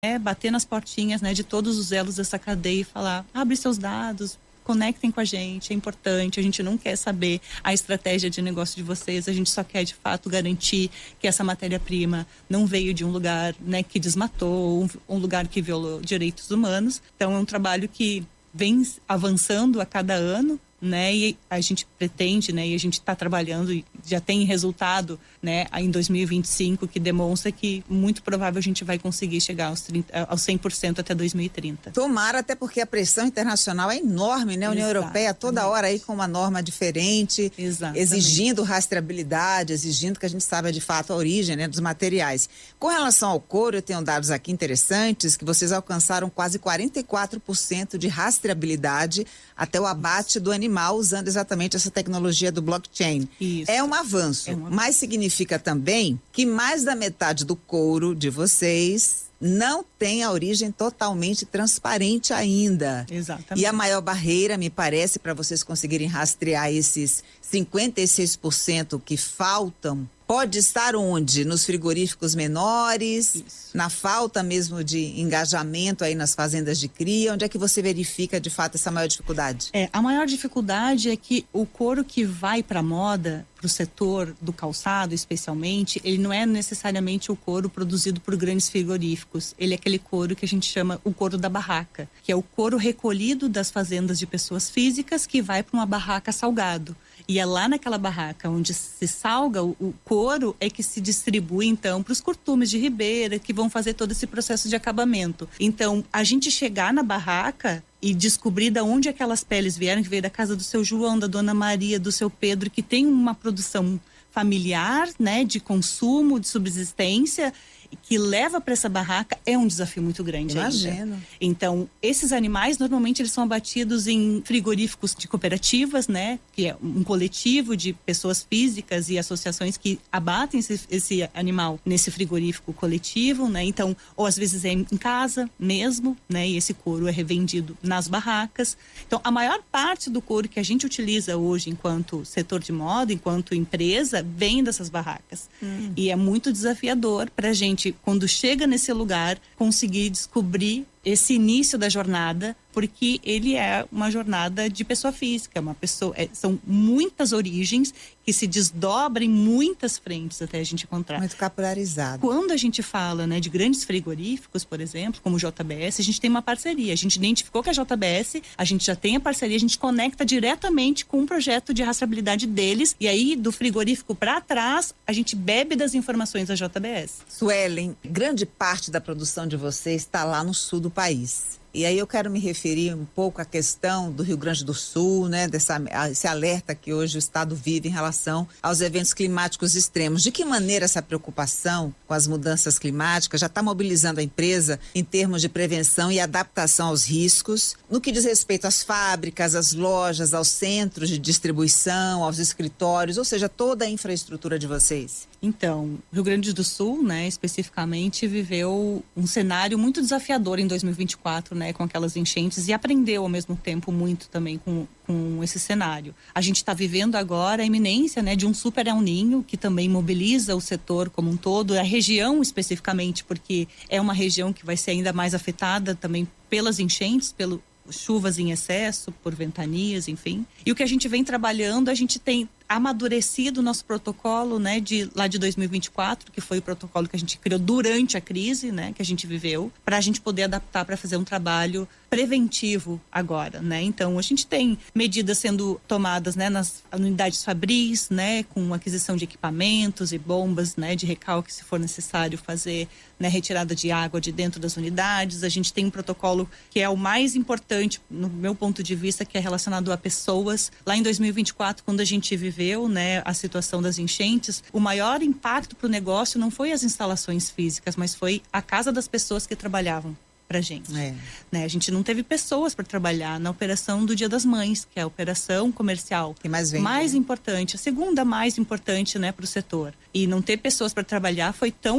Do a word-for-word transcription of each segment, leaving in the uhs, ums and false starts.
é bater nas portinhas, né, de todos os elos dessa cadeia e falar, abre seus dados, conectem com a gente, é importante, a gente não quer saber a estratégia de negócio de vocês, a gente só quer de fato garantir que essa matéria-prima não veio de um lugar, né, que desmatou, um, um lugar que violou direitos humanos. Então é um trabalho que vem avançando a cada ano, né, e a gente pretende, né, e a gente está trabalhando e já tem resultado, né, em dois mil e vinte e cinco que demonstra que muito provável a gente vai conseguir chegar aos, trinta, aos cem por cento até dois mil e trinta. Tomara, até porque a pressão internacional é enorme, né? A União Exatamente. Europeia toda hora aí com uma norma diferente, Exatamente. exigindo rastreabilidade, exigindo que a gente saiba de fato a origem, né, dos materiais. Com relação ao couro, eu tenho dados aqui interessantes que vocês alcançaram quase quarenta e quatro por cento de rastreabilidade até o abate do animal, usando exatamente essa tecnologia do blockchain. Isso. É um avanço, É um avanço. mas significa também que mais da metade do couro de vocês não tem a origem totalmente transparente ainda. Exatamente. E a maior barreira, me parece, para vocês conseguirem rastrear esses cinquenta e seis por cento que faltam, pode estar onde? Nos frigoríficos menores, Isso. na falta mesmo de engajamento aí nas fazendas de cria, onde é que você verifica de fato essa maior dificuldade? É, a maior dificuldade é que o couro que vai para a moda, para o setor do calçado especialmente, ele não é necessariamente o couro produzido por grandes frigoríficos. Ele é aquele couro que a gente chama o couro da barraca, que é o couro recolhido das fazendas de pessoas físicas que vai para uma barraca salgado. E é lá naquela barraca onde se salga o, o couro é que se distribui então para os curtumes de ribeira que vão fazer todo esse processo de acabamento. Então, a gente chegar na barraca e descobrir de onde aquelas peles vieram, que veio da casa do seu João, da dona Maria, do seu Pedro, que tem uma produção familiar, né, de consumo, de subsistência, que leva para essa barraca, é um desafio muito grande. Imagino. Ainda. Então, esses animais, normalmente, eles são abatidos em frigoríficos de cooperativas, né? Que é um coletivo de pessoas físicas e associações que abatem esse, esse animal nesse frigorífico coletivo, né? Então, ou às vezes é em casa mesmo, né? E esse couro é revendido nas barracas. Então, a maior parte do couro que a gente utiliza hoje enquanto setor de moda, enquanto empresa, vem dessas barracas. Hum. E é muito desafiador para a gente, quando chega nesse lugar, conseguir descobrir esse início da jornada, porque ele é uma jornada de pessoa física, uma pessoa, é, são muitas origens que se desdobram em muitas frentes até a gente encontrar. Muito capilarizado. Quando a gente fala, né, de grandes frigoríficos, por exemplo, como o J B S, a gente tem uma parceria. A gente identificou que a J B S, a gente já tem a parceria, a gente conecta diretamente com um projeto de rastreabilidade deles, e aí do frigorífico para trás, a gente bebe das informações da J B S. Suelen, grande parte da produção de vocês está lá no sul do país. E aí eu quero me referir um pouco à questão do Rio Grande do Sul, né, dessa, esse alerta que hoje o estado vive em relação aos eventos climáticos extremos. De que maneira essa preocupação com as mudanças climáticas já está mobilizando a empresa em termos de prevenção e adaptação aos riscos, no que diz respeito às fábricas, às lojas, aos centros de distribuição, aos escritórios, ou seja, toda a infraestrutura de vocês? Então, o Rio Grande do Sul, né, especificamente, viveu um cenário muito desafiador em dois mil e vinte e quatro, né, com aquelas enchentes, e aprendeu ao mesmo tempo muito também com, com esse cenário. A gente está vivendo agora a iminência, né, de um super El Niño, que também mobiliza o setor como um todo, a região especificamente, porque é uma região que vai ser ainda mais afetada também pelas enchentes, pelo chuvas em excesso, por ventanias, enfim. E o que a gente vem trabalhando, a gente tem amadurecido o nosso protocolo, né, de, lá de dois mil e vinte e quatro, que foi o protocolo que a gente criou durante a crise, né, que a gente viveu, para a gente poder adaptar para fazer um trabalho preventivo agora, né. Então, a gente tem medidas sendo tomadas, né, nas unidades fabris, né, com aquisição de equipamentos e bombas, né, de recalque, se for necessário fazer, né, retirada de água de dentro das unidades. A gente tem um protocolo que é o mais importante, no meu ponto de vista, que é relacionado a pessoas. Lá em dois mil e vinte e quatro, quando a gente viveu, né, a situação das enchentes, o maior impacto para o negócio não foi as instalações físicas, mas foi a casa das pessoas que trabalhavam pra gente. É. Né? A gente não teve pessoas para trabalhar na operação do Dia das Mães, que é a operação comercial que mais, vem, mais né? importante, a segunda mais importante, né, para o setor. E não ter pessoas para trabalhar foi tão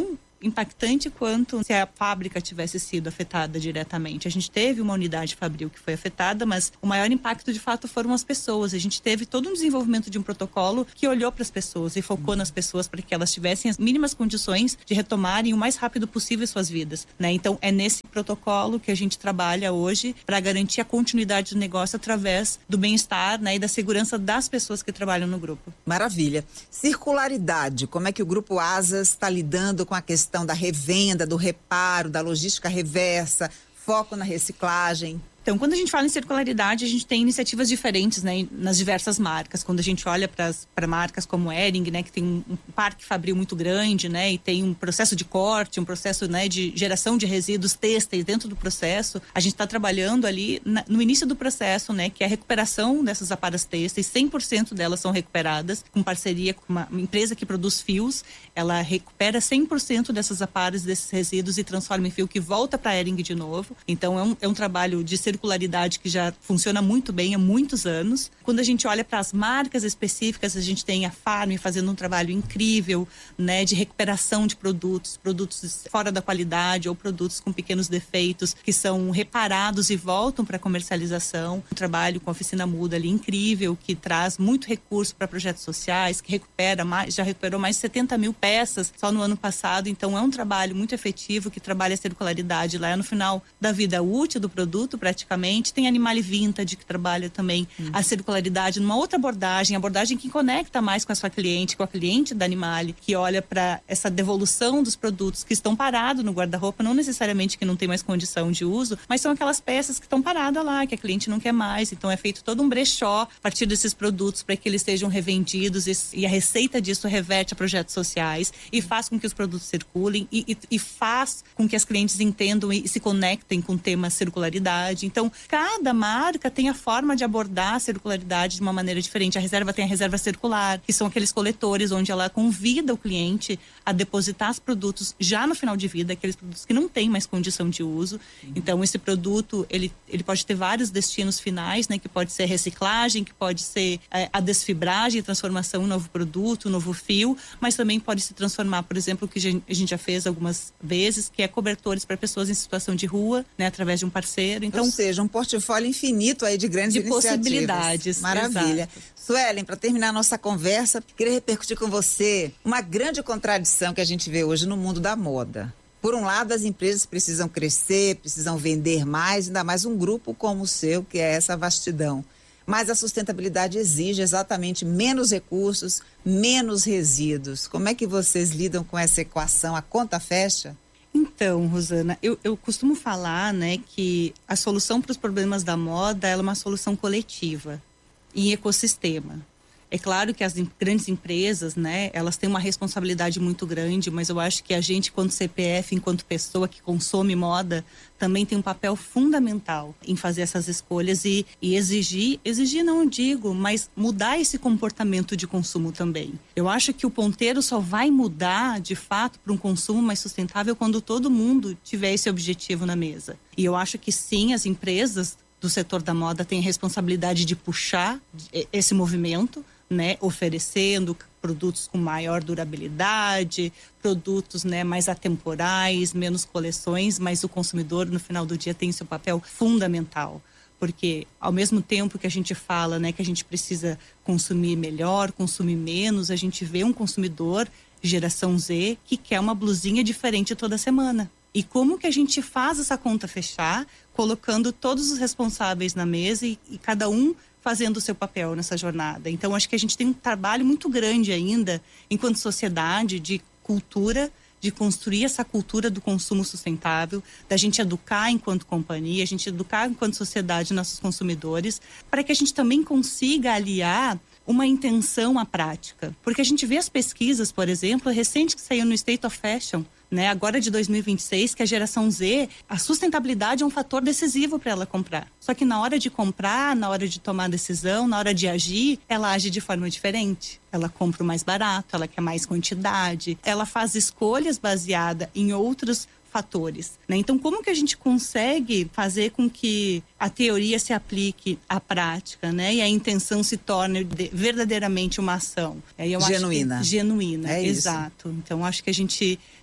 impactante quanto se a fábrica tivesse sido afetada diretamente. A gente teve uma unidade fabril que foi afetada, mas o maior impacto de fato foram as pessoas. A gente teve todo um desenvolvimento de um protocolo que olhou para as pessoas e focou nas pessoas para que elas tivessem as mínimas condições de retomarem o mais rápido possível suas vidas, né? Então é nesse protocolo que a gente trabalha hoje para garantir a continuidade do negócio através do bem-estar, né, e da segurança das pessoas que trabalham no grupo. Maravilha. Circularidade, como é que o Grupo Asas está lidando com a questão da revenda, do reparo, da logística reversa, foco na reciclagem? Então, quando a gente fala em circularidade, a gente tem iniciativas diferentes, né, nas diversas marcas. Quando a gente olha para marcas como Hering, né, que tem um, um parque fabril muito grande, né, e tem um processo de corte, um processo, né, de geração de resíduos têxteis dentro do processo, a gente está trabalhando ali na, no início do processo, né, que é a recuperação dessas aparas têxteis. cem por cento delas são recuperadas com parceria com uma, uma empresa que produz fios. Ela recupera cem por cento dessas aparas, desses resíduos, e transforma em fio que volta para a Hering de novo. Então, é um, é um trabalho de circularidade que já funciona muito bem há muitos anos. Quando a gente olha para as marcas específicas, a gente tem a Farm fazendo um trabalho incrível, né, de recuperação de produtos, produtos fora da qualidade ou produtos com pequenos defeitos que são reparados e voltam para comercialização. Um trabalho com a Oficina Muda ali incrível, que traz muito recurso para projetos sociais, que recupera mais, já recuperou mais de setenta mil peças só no ano passado. Então é um trabalho muito efetivo que trabalha a circularidade lá no final da vida útil do produto, praticamente. Tem Animale Vintage, que trabalha também uhum. a circularidade numa outra abordagem, abordagem que conecta mais com a sua cliente, com a cliente da Animale, que olha para essa devolução dos produtos que estão parados no guarda-roupa, não necessariamente que não tem mais condição de uso, mas são aquelas peças que estão paradas lá, que a cliente não quer mais. Então é feito todo um brechó a partir desses produtos para que eles sejam revendidos, e, e a receita disso reverte a projetos sociais e faz com que os produtos circulem e, e, e faz com que as clientes entendam e, e se conectem com o tema circularidade. Então, cada marca tem a forma de abordar a circularidade de uma maneira diferente. A reserva tem a reserva circular, que são aqueles coletores onde ela convida o cliente a depositar os produtos já no final de vida, aqueles produtos que não têm mais condição de uso. Uhum. Então, esse produto, ele, ele pode ter vários destinos finais, né? Que pode ser reciclagem, que pode ser é, a desfibragem e transformação em um novo produto, um novo fio, mas também pode se transformar, por exemplo, o que a gente já fez algumas vezes, que é cobertores para pessoas em situação de rua, né? Através de um parceiro. Então, ou seja, um portfólio infinito aí de grandes de iniciativas. Possibilidades. Maravilha. Exato. Suelen, para terminar a nossa conversa, queria repercutir com você uma grande contradição que a gente vê hoje no mundo da moda. Por um lado, as empresas precisam crescer, precisam vender mais, ainda mais um grupo como o seu, que é essa vastidão. Mas a sustentabilidade exige exatamente menos recursos, menos resíduos. Como é que vocês lidam com essa equação? A conta fecha? Então, Rosana, eu, eu costumo falar, né, que a solução para os problemas da moda ela é uma solução coletiva, em ecossistema. É claro que as grandes empresas, né, elas têm uma responsabilidade muito grande, mas eu acho que a gente, enquanto C P F, enquanto pessoa que consome moda, também tem um papel fundamental em fazer essas escolhas e, e exigir, exigir não digo, mas mudar esse comportamento de consumo também. Eu acho que o ponteiro só vai mudar, de fato, para um consumo mais sustentável quando todo mundo tiver esse objetivo na mesa. E eu acho que sim, as empresas do setor da moda têm a responsabilidade de puxar esse movimento, né, oferecendo produtos com maior durabilidade, produtos, né, mais atemporais, menos coleções, mas o consumidor no final do dia tem seu papel fundamental, porque ao mesmo tempo que a gente fala, né, que a gente precisa consumir melhor, consumir menos, a gente vê um consumidor geração Z que quer uma blusinha diferente toda semana. E como que a gente faz essa conta fechar, colocando todos os responsáveis na mesa e, e cada um fazendo o seu papel nessa jornada. Então, acho que a gente tem um trabalho muito grande ainda, enquanto sociedade, de cultura, de construir essa cultura do consumo sustentável, da gente educar enquanto companhia, a gente educar enquanto sociedade nossos consumidores, para que a gente também consiga aliar uma intenção à prática. Porque a gente vê as pesquisas, por exemplo, recente que saiu no State of Fashion, né, agora de dois mil e vinte e seis, que a geração Z, a sustentabilidade é um fator decisivo para ela comprar. Só que na hora de comprar, na hora de tomar decisão, na hora de agir, ela age de forma diferente. Ela compra o mais barato, ela quer mais quantidade, ela faz escolhas baseadas em outros fatores, né? Então, como que a gente consegue fazer com que a teoria se aplique à prática, né? E a intenção se torne de, verdadeiramente uma ação? Eu genuína. Acho que, genuína, é exato. Isso. Então, acho que a gente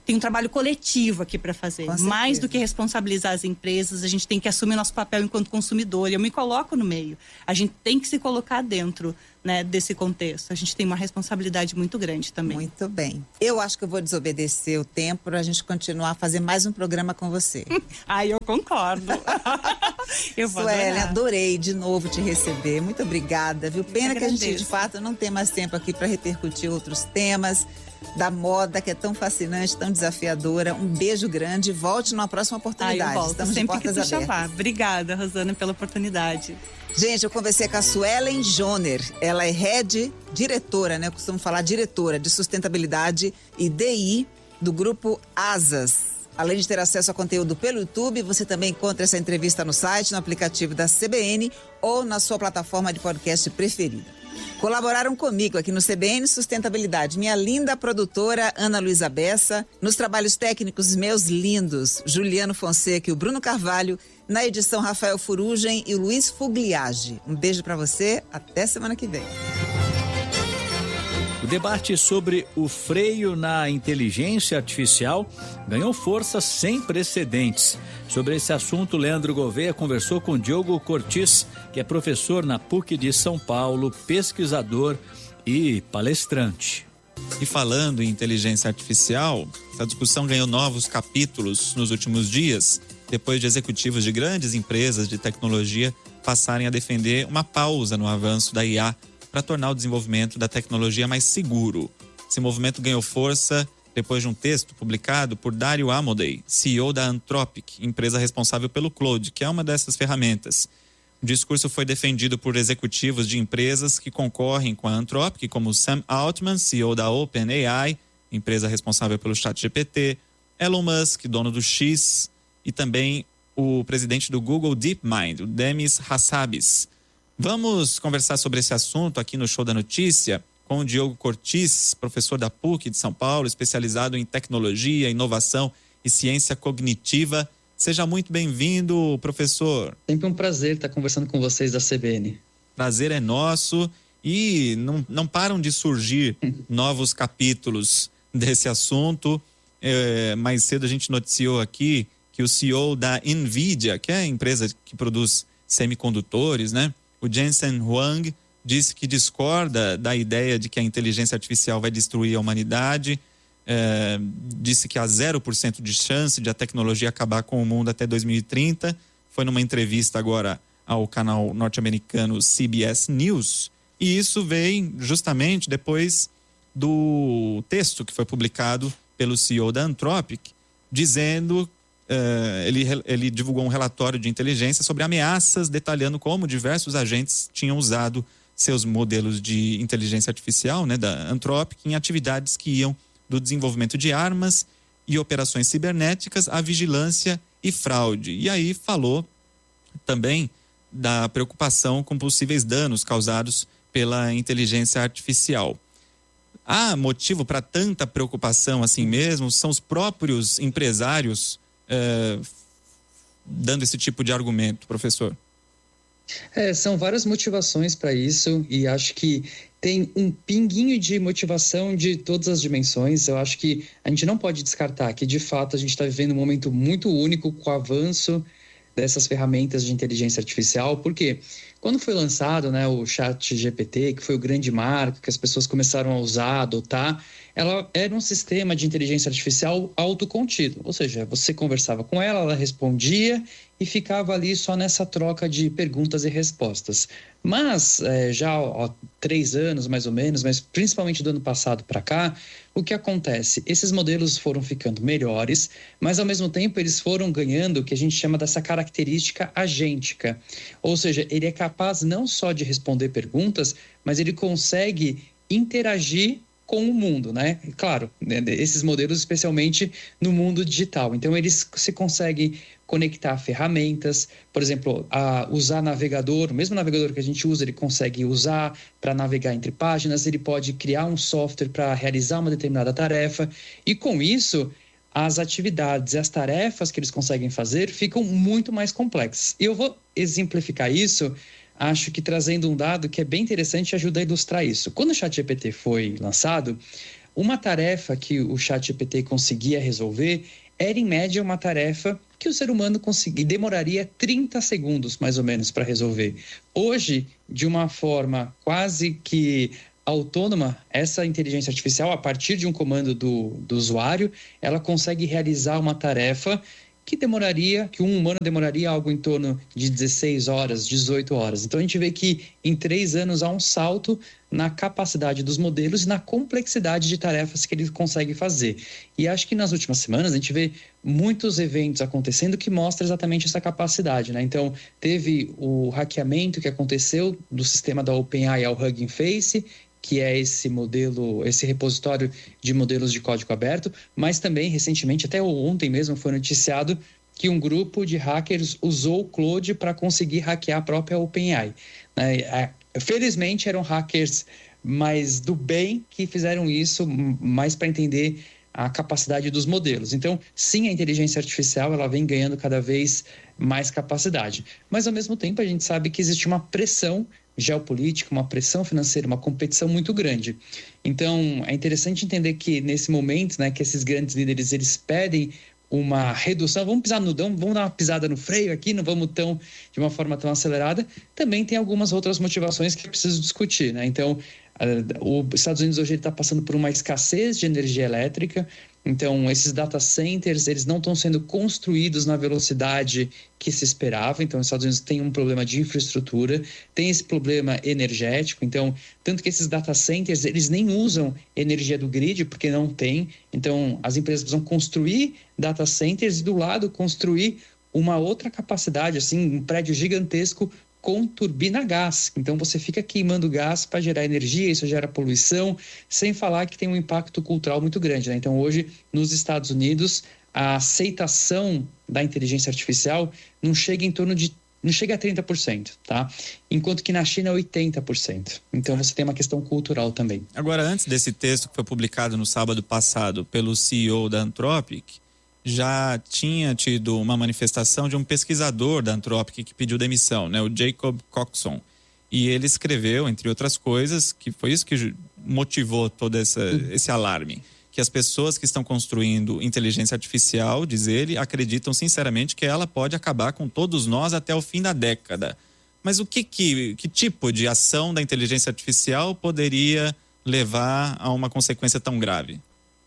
tem um trabalho coletivo aqui para fazer. Mais do que responsabilizar as empresas, a gente tem que assumir nosso papel enquanto consumidor. E eu me coloco no meio. A gente tem que se colocar dentro, né, desse contexto. A gente tem uma responsabilidade muito grande também. Muito bem. Eu acho que eu vou desobedecer o tempo para a gente continuar a fazer mais um programa com você. Ah, eu concordo. eu vou Suelen, adorar. adorei de novo te receber. Muito obrigada, viu? Pena que a gente, de fato, não tem mais tempo aqui para repercutir outros temas da moda, que é tão fascinante, tão desafiadora. Um beijo grande. Volte numa próxima oportunidade. Ah, eu volto. Estamos sempre de portas que tu abertas. chamar. Obrigada, Rosana, pela oportunidade. Gente, eu conversei com a Suelen Joner. Ela é head, diretora, né? Eu costumo falar diretora de sustentabilidade e D I do grupo Asas. Além de ter acesso a conteúdo pelo YouTube, você também encontra essa entrevista no site, no aplicativo da C B N ou na sua plataforma de podcast preferida. Colaboraram comigo aqui no C B N Sustentabilidade, minha linda produtora Ana Luísa Bessa, nos trabalhos técnicos meus lindos, Juliano Fonseca e o Bruno Carvalho, na edição Rafael Furugem e o Luiz Fugliage. Um beijo para você, até semana que vem. O debate sobre o freio na inteligência artificial ganhou força sem precedentes. Sobre esse assunto, Leandro Gouveia conversou com Diogo Cortis, que é professor na P U C de São Paulo, pesquisador e palestrante. E falando em inteligência artificial, essa discussão ganhou novos capítulos nos últimos dias, depois de executivos de grandes empresas de tecnologia passarem a defender uma pausa no avanço da I A para tornar o desenvolvimento da tecnologia mais seguro. Esse movimento ganhou força depois de um texto publicado por Dario Amodei, C E O da Anthropic, empresa responsável pelo Claude, que é uma dessas ferramentas. O discurso foi defendido por executivos de empresas que concorrem com a Anthropic, como Sam Altman, C E O da OpenAI, empresa responsável pelo ChatGPT, Elon Musk, dono do X, e também o presidente do Google DeepMind, o Demis Hassabis. Vamos conversar sobre esse assunto aqui no Show da Notícia com o Diogo Cortis, professor da P U C de São Paulo, especializado em tecnologia, inovação e ciência cognitiva. Seja muito bem-vindo, professor. Sempre um prazer estar conversando com vocês da C B N. Prazer é nosso e não, não param de surgir novos capítulos desse assunto. É, mais cedo a gente noticiou aqui que o C E O da NVIDIA, que é a empresa que produz semicondutores, né? O Jensen Huang disse que discorda da ideia de que a inteligência artificial vai destruir a humanidade. É, disse que há zero por cento de chance de a tecnologia acabar com o mundo até dois mil e trinta. Foi numa entrevista agora ao canal norte-americano C B S News. E isso vem justamente depois do texto que foi publicado pelo C E O da Anthropic, dizendo... Uh, ele, ele divulgou um relatório de inteligência sobre ameaças, detalhando como diversos agentes tinham usado seus modelos de inteligência artificial, né, da Anthropic, em atividades que iam do desenvolvimento de armas e operações cibernéticas à vigilância e fraude. E aí falou também da preocupação com possíveis danos causados pela inteligência artificial. Há motivo para tanta preocupação assim mesmo? São os próprios empresários É, dando esse tipo de argumento, professor? É, são várias motivações para isso e acho que tem um pinguinho de motivação de todas as dimensões. Eu acho que a gente não pode descartar que, de fato, a gente está vivendo um momento muito único com o avanço dessas ferramentas de inteligência artificial, porque quando foi lançado, né, o ChatGPT, que foi o grande marco, que as pessoas começaram a usar, adotar, ela era um sistema de inteligência artificial autocontido, ou seja, você conversava com ela, ela respondia e ficava ali só nessa troca de perguntas e respostas. Mas é, já há três anos mais ou menos, mas principalmente do ano passado para cá, o que acontece? Esses modelos foram ficando melhores, mas ao mesmo tempo eles foram ganhando o que a gente chama dessa característica agêntica, ou seja, ele é capaz não só de responder perguntas, mas ele consegue interagir com o mundo, né? Claro, né, esses modelos especialmente no mundo digital. Então, eles se conseguem conectar ferramentas, por exemplo, a usar navegador, o mesmo navegador que a gente usa, ele consegue usar para navegar entre páginas, ele pode criar um software para realizar uma determinada tarefa e, com isso, as atividades e as tarefas que eles conseguem fazer ficam muito mais complexas. E eu vou exemplificar isso, acho que trazendo um dado que é bem interessante e ajuda a ilustrar isso. Quando o ChatGPT foi lançado, uma tarefa que o ChatGPT conseguia resolver era, em média, uma tarefa que o ser humano consegui, demoraria trinta segundos, mais ou menos, para resolver. Hoje, de uma forma quase que autônoma, essa inteligência artificial, a partir de um comando do, do usuário, ela consegue realizar uma tarefa que demoraria, que um humano demoraria algo em torno de dezesseis horas, dezoito horas. Então, a gente vê que em três anos há um salto na capacidade dos modelos e na complexidade de tarefas que ele consegue fazer. E acho que nas últimas semanas a gente vê muitos eventos acontecendo que mostram exatamente essa capacidade, né? Então, teve o hackeamento que aconteceu do sistema da OpenAI ao Hugging Face, que é esse modelo, esse repositório de modelos de código aberto, mas também, recentemente, até ontem mesmo, foi noticiado que um grupo de hackers usou o Claude para conseguir hackear a própria OpenAI. Felizmente, eram hackers mais do bem que fizeram isso, mais para entender a capacidade dos modelos. Então, sim, a inteligência artificial ela vem ganhando cada vez mais capacidade. Mas, ao mesmo tempo, a gente sabe que existe uma pressão geopolítica, uma pressão financeira, uma competição muito grande. Então, é interessante entender que, nesse momento, né, que esses grandes líderes, eles pedem uma redução, vamos pisar no dão, vamos dar uma pisada no freio aqui, não vamos tão, de uma forma tão acelerada. Também tem algumas outras motivações que é preciso discutir, né? Então, uh, os Estados Unidos hoje está passando por uma escassez de energia elétrica. Então, esses data centers, eles não estão sendo construídos na velocidade que se esperava. Então, os Estados Unidos têm um problema de infraestrutura, tem esse problema energético. Então, tanto que esses data centers, eles nem usam energia do grid, porque não tem. Então, as empresas precisam construir data centers e, do lado, construir uma outra capacidade, assim, um prédio gigantesco com turbina a gás. Então, você fica queimando gás para gerar energia, isso gera poluição, sem falar que tem um impacto cultural muito grande, né? Então, hoje, nos Estados Unidos, a aceitação da inteligência artificial não chega em torno de não chega a trinta por cento, tá? Enquanto que na China é oitenta por cento. Então, você tem uma questão cultural também. Agora, antes desse texto que foi publicado no sábado passado pelo C E O da Anthropic, já tinha tido uma manifestação de um pesquisador da Anthropic que pediu demissão, né, o Jacob Coxon. E ele escreveu, entre outras coisas, que foi isso que motivou todo essa, esse alarme, que as pessoas que estão construindo inteligência artificial, diz ele, acreditam sinceramente que ela pode acabar com todos nós até o fim da década. Mas o que, que, que tipo de ação da inteligência artificial poderia levar a uma consequência tão grave?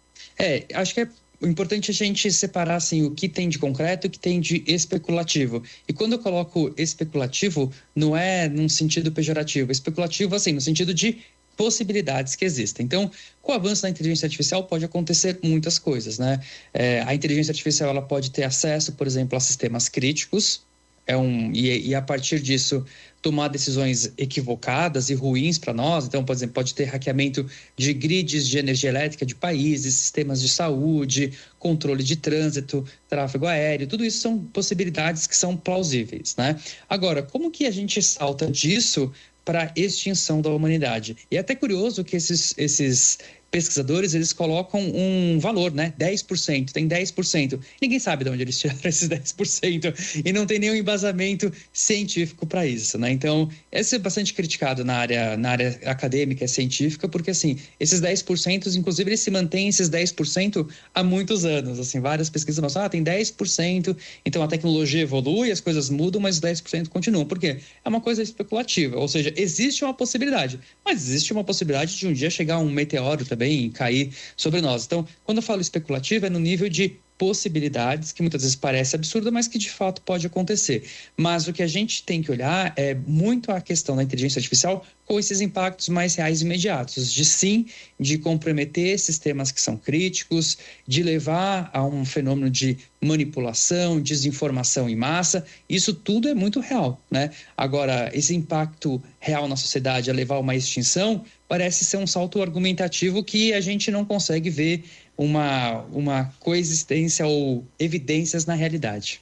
É, acho que é O importante é a gente separar assim, o que tem de concreto e o que tem de especulativo. E quando eu coloco especulativo, não é num sentido pejorativo. Especulativo, assim, no sentido de possibilidades que existem. Então, com o avanço da inteligência artificial, pode acontecer muitas coisas, né? É, a inteligência artificial ela pode ter acesso, por exemplo, a sistemas críticos, é um, e, e a partir disso tomar decisões equivocadas e ruins para nós. Então, por exemplo, pode ter hackeamento de grids de energia elétrica de países, sistemas de saúde, controle de trânsito, tráfego aéreo, tudo isso são possibilidades que são plausíveis, né? Agora, como que a gente salta disso para a extinção da humanidade? E é até curioso que esses, esses pesquisadores, eles colocam um valor, né? dez por cento, tem dez por cento. Ninguém sabe de onde eles tiraram esses dez por cento e não tem nenhum embasamento científico para isso, né? Então, esse é bastante criticado na área, na área acadêmica e científica, porque, assim, esses dez por cento, inclusive, eles se mantêm esses dez por cento há muitos anos, assim, várias pesquisas mostram, ah, tem dez por cento, então a tecnologia evolui, as coisas mudam, mas os dez por cento continuam. Por quê? É uma coisa especulativa, ou seja, existe uma possibilidade, mas existe uma possibilidade de um dia chegar um meteoro também e cair sobre nós. Então, quando eu falo especulativo, é no nível de possibilidades, que muitas vezes parece absurda, mas que de fato pode acontecer. Mas o que a gente tem que olhar é muito a questão da inteligência artificial com esses impactos mais reais e imediatos, de sim, de comprometer sistemas que são críticos, de levar a um fenômeno de manipulação, desinformação em massa. Isso tudo é muito real, né? Agora, esse impacto real na sociedade a levar a uma extinção parece ser um salto argumentativo que a gente não consegue ver uma, uma coexistência ou evidências na realidade.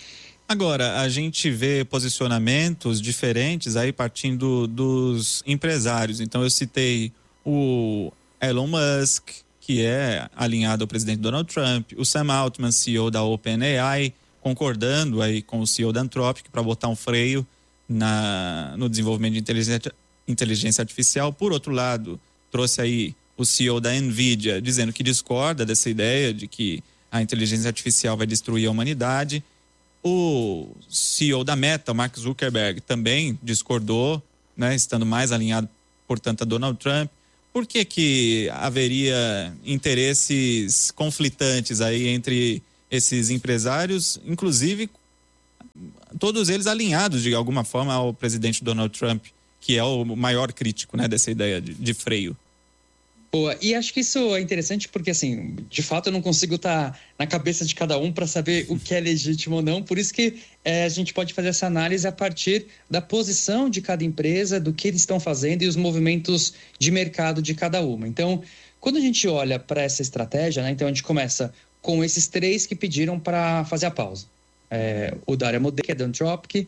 Agora, a gente vê posicionamentos diferentes aí partindo dos empresários. Então, eu citei o Elon Musk, que é alinhado ao presidente Donald Trump, o Sam Altman, C E O da OpenAI, concordando aí com o C E O da Anthropic para botar um freio na, no desenvolvimento de inteligência, inteligência artificial. Por outro lado, trouxe aí o C E O da Nvidia, dizendo que discorda dessa ideia de que a inteligência artificial vai destruir a humanidade. O C E O da Meta, Mark Zuckerberg, também discordou, né, estando mais alinhado, portanto, a Donald Trump. Por que que haveria interesses conflitantes aí entre esses empresários, inclusive todos eles alinhados de alguma forma ao presidente Donald Trump, que é o maior crítico, né, dessa ideia de, de freio? Boa, e acho que isso é interessante porque, assim, de fato eu não consigo estar na cabeça de cada um para saber o que é legítimo ou não, por isso que é, a gente pode fazer essa análise a partir da posição de cada empresa, do que eles estão fazendo e os movimentos de mercado de cada uma. Então, quando a gente olha para essa estratégia, né, então a gente começa com esses três que pediram para fazer a pausa. É, o Dario Amodei, que é da Anthropic,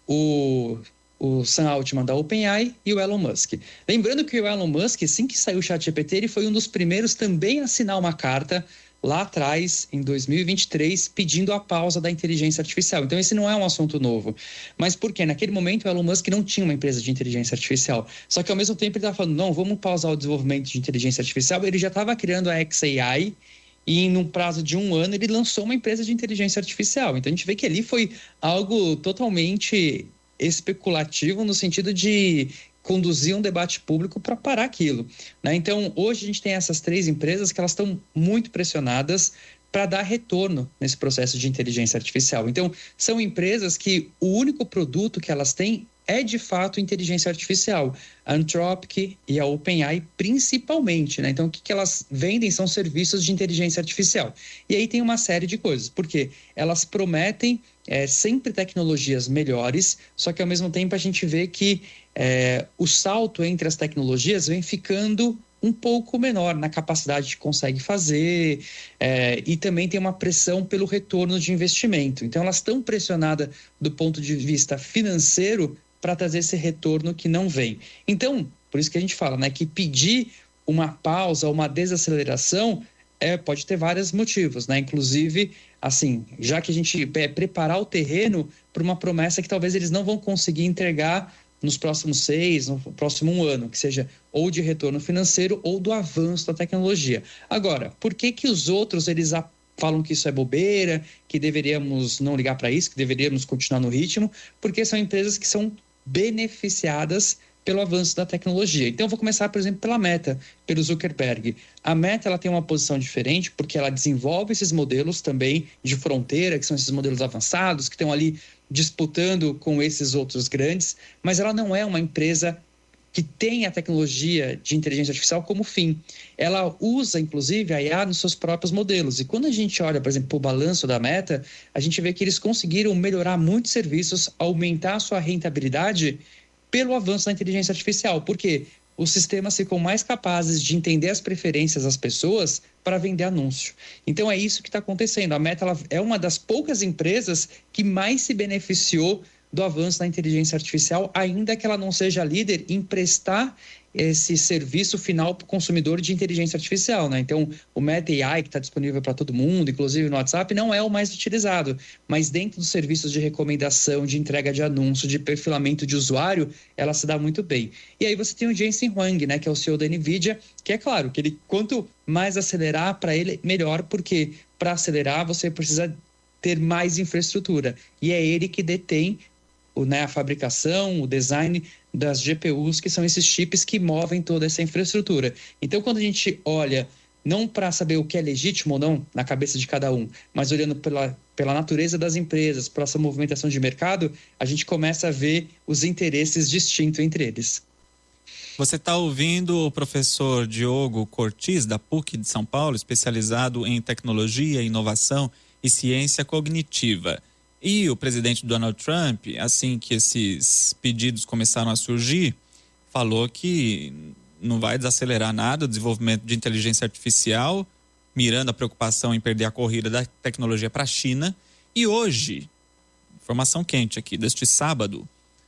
o... o Sam Altman da OpenAI e o Elon Musk. Lembrando que o Elon Musk, assim que saiu o ChatGPT, ele foi um dos primeiros também a assinar uma carta lá atrás, em dois mil e vinte e três, pedindo a pausa da inteligência artificial. Então, esse não é um assunto novo. Mas por quê? Naquele momento, o Elon Musk não tinha uma empresa de inteligência artificial. Só que, ao mesmo tempo, ele estava falando, não, vamos pausar o desenvolvimento de inteligência artificial. Ele já estava criando a X A I e, num prazo de um ano, ele lançou uma empresa de inteligência artificial. Então, a gente vê que ali foi algo totalmente especulativo no sentido de conduzir um debate público para parar aquilo, né? Então, hoje a gente tem essas três empresas que elas estão muito pressionadas para dar retorno nesse processo de inteligência artificial. Então, são empresas que o único produto que elas têm é, de fato, inteligência artificial. A Anthropic e a OpenAI, principalmente, né? Então, o que, que elas vendem são serviços de inteligência artificial. E aí tem uma série de coisas, porque elas prometem é, sempre tecnologias melhores, só que, ao mesmo tempo, a gente vê que é, o salto entre as tecnologias vem ficando um pouco menor na capacidade que consegue fazer, é, e também tem uma pressão pelo retorno de investimento. Então, elas estão pressionadas do ponto de vista financeiro para trazer esse retorno que não vem. Então, por isso que a gente fala, né, que pedir uma pausa, uma desaceleração, é, pode ter vários motivos, né? Inclusive, assim, já que a gente é, preparar o terreno para uma promessa que talvez eles não vão conseguir entregar nos próximos seis, no próximo um ano, que seja ou de retorno financeiro ou do avanço da tecnologia. Agora, por que que os outros, eles falam que isso é bobeira, que deveríamos não ligar para isso, que deveríamos continuar no ritmo? Porque são empresas que são beneficiadas pelo avanço da tecnologia. Então, eu vou começar, por exemplo, pela Meta, pelo Zuckerberg. A Meta, ela tem uma posição diferente porque ela desenvolve esses modelos também de fronteira, que são esses modelos avançados, que estão ali disputando com esses outros grandes, mas ela não é uma empresa que tem a tecnologia de inteligência artificial como fim. Ela usa, inclusive, a I A nos seus próprios modelos. E quando a gente olha, por exemplo, para o balanço da Meta, a gente vê que eles conseguiram melhorar muitos serviços, aumentar a sua rentabilidade pelo avanço da inteligência artificial. Por quê? Os sistemas ficam mais capazes de entender as preferências das pessoas para vender anúncio. Então, é isso que está acontecendo. A Meta, ela é uma das poucas empresas que mais se beneficiou do avanço da inteligência artificial, ainda que ela não seja líder em prestar esse serviço final para o consumidor de inteligência artificial, né? Então, o Meta A I, que está disponível para todo mundo, inclusive no WhatsApp, não é o mais utilizado, mas dentro dos serviços de recomendação, de entrega de anúncio, de perfilamento de usuário, ela se dá muito bem. E aí você tem o Jensen Huang, né, que é o C E O da Nvidia, que é claro que ele, quanto mais acelerar para ele, melhor, porque para acelerar você precisa ter mais infraestrutura, e é ele que detém o, né, a fabricação, o design das G P Us, que são esses chips que movem toda essa infraestrutura. Então, quando a gente olha, não para saber o que é legítimo ou não na cabeça de cada um, mas olhando pela, pela natureza das empresas, pela essa movimentação de mercado, a gente começa a ver os interesses distintos entre eles. Você está ouvindo o professor Diogo Cortis, da P U C de São Paulo, especializado em tecnologia, inovação e ciência cognitiva. E o presidente Donald Trump, assim que esses pedidos começaram a surgir, falou que não vai desacelerar nada o desenvolvimento de inteligência artificial, mirando a preocupação em perder a corrida da tecnologia para a China. E hoje, informação quente aqui, deste sábado,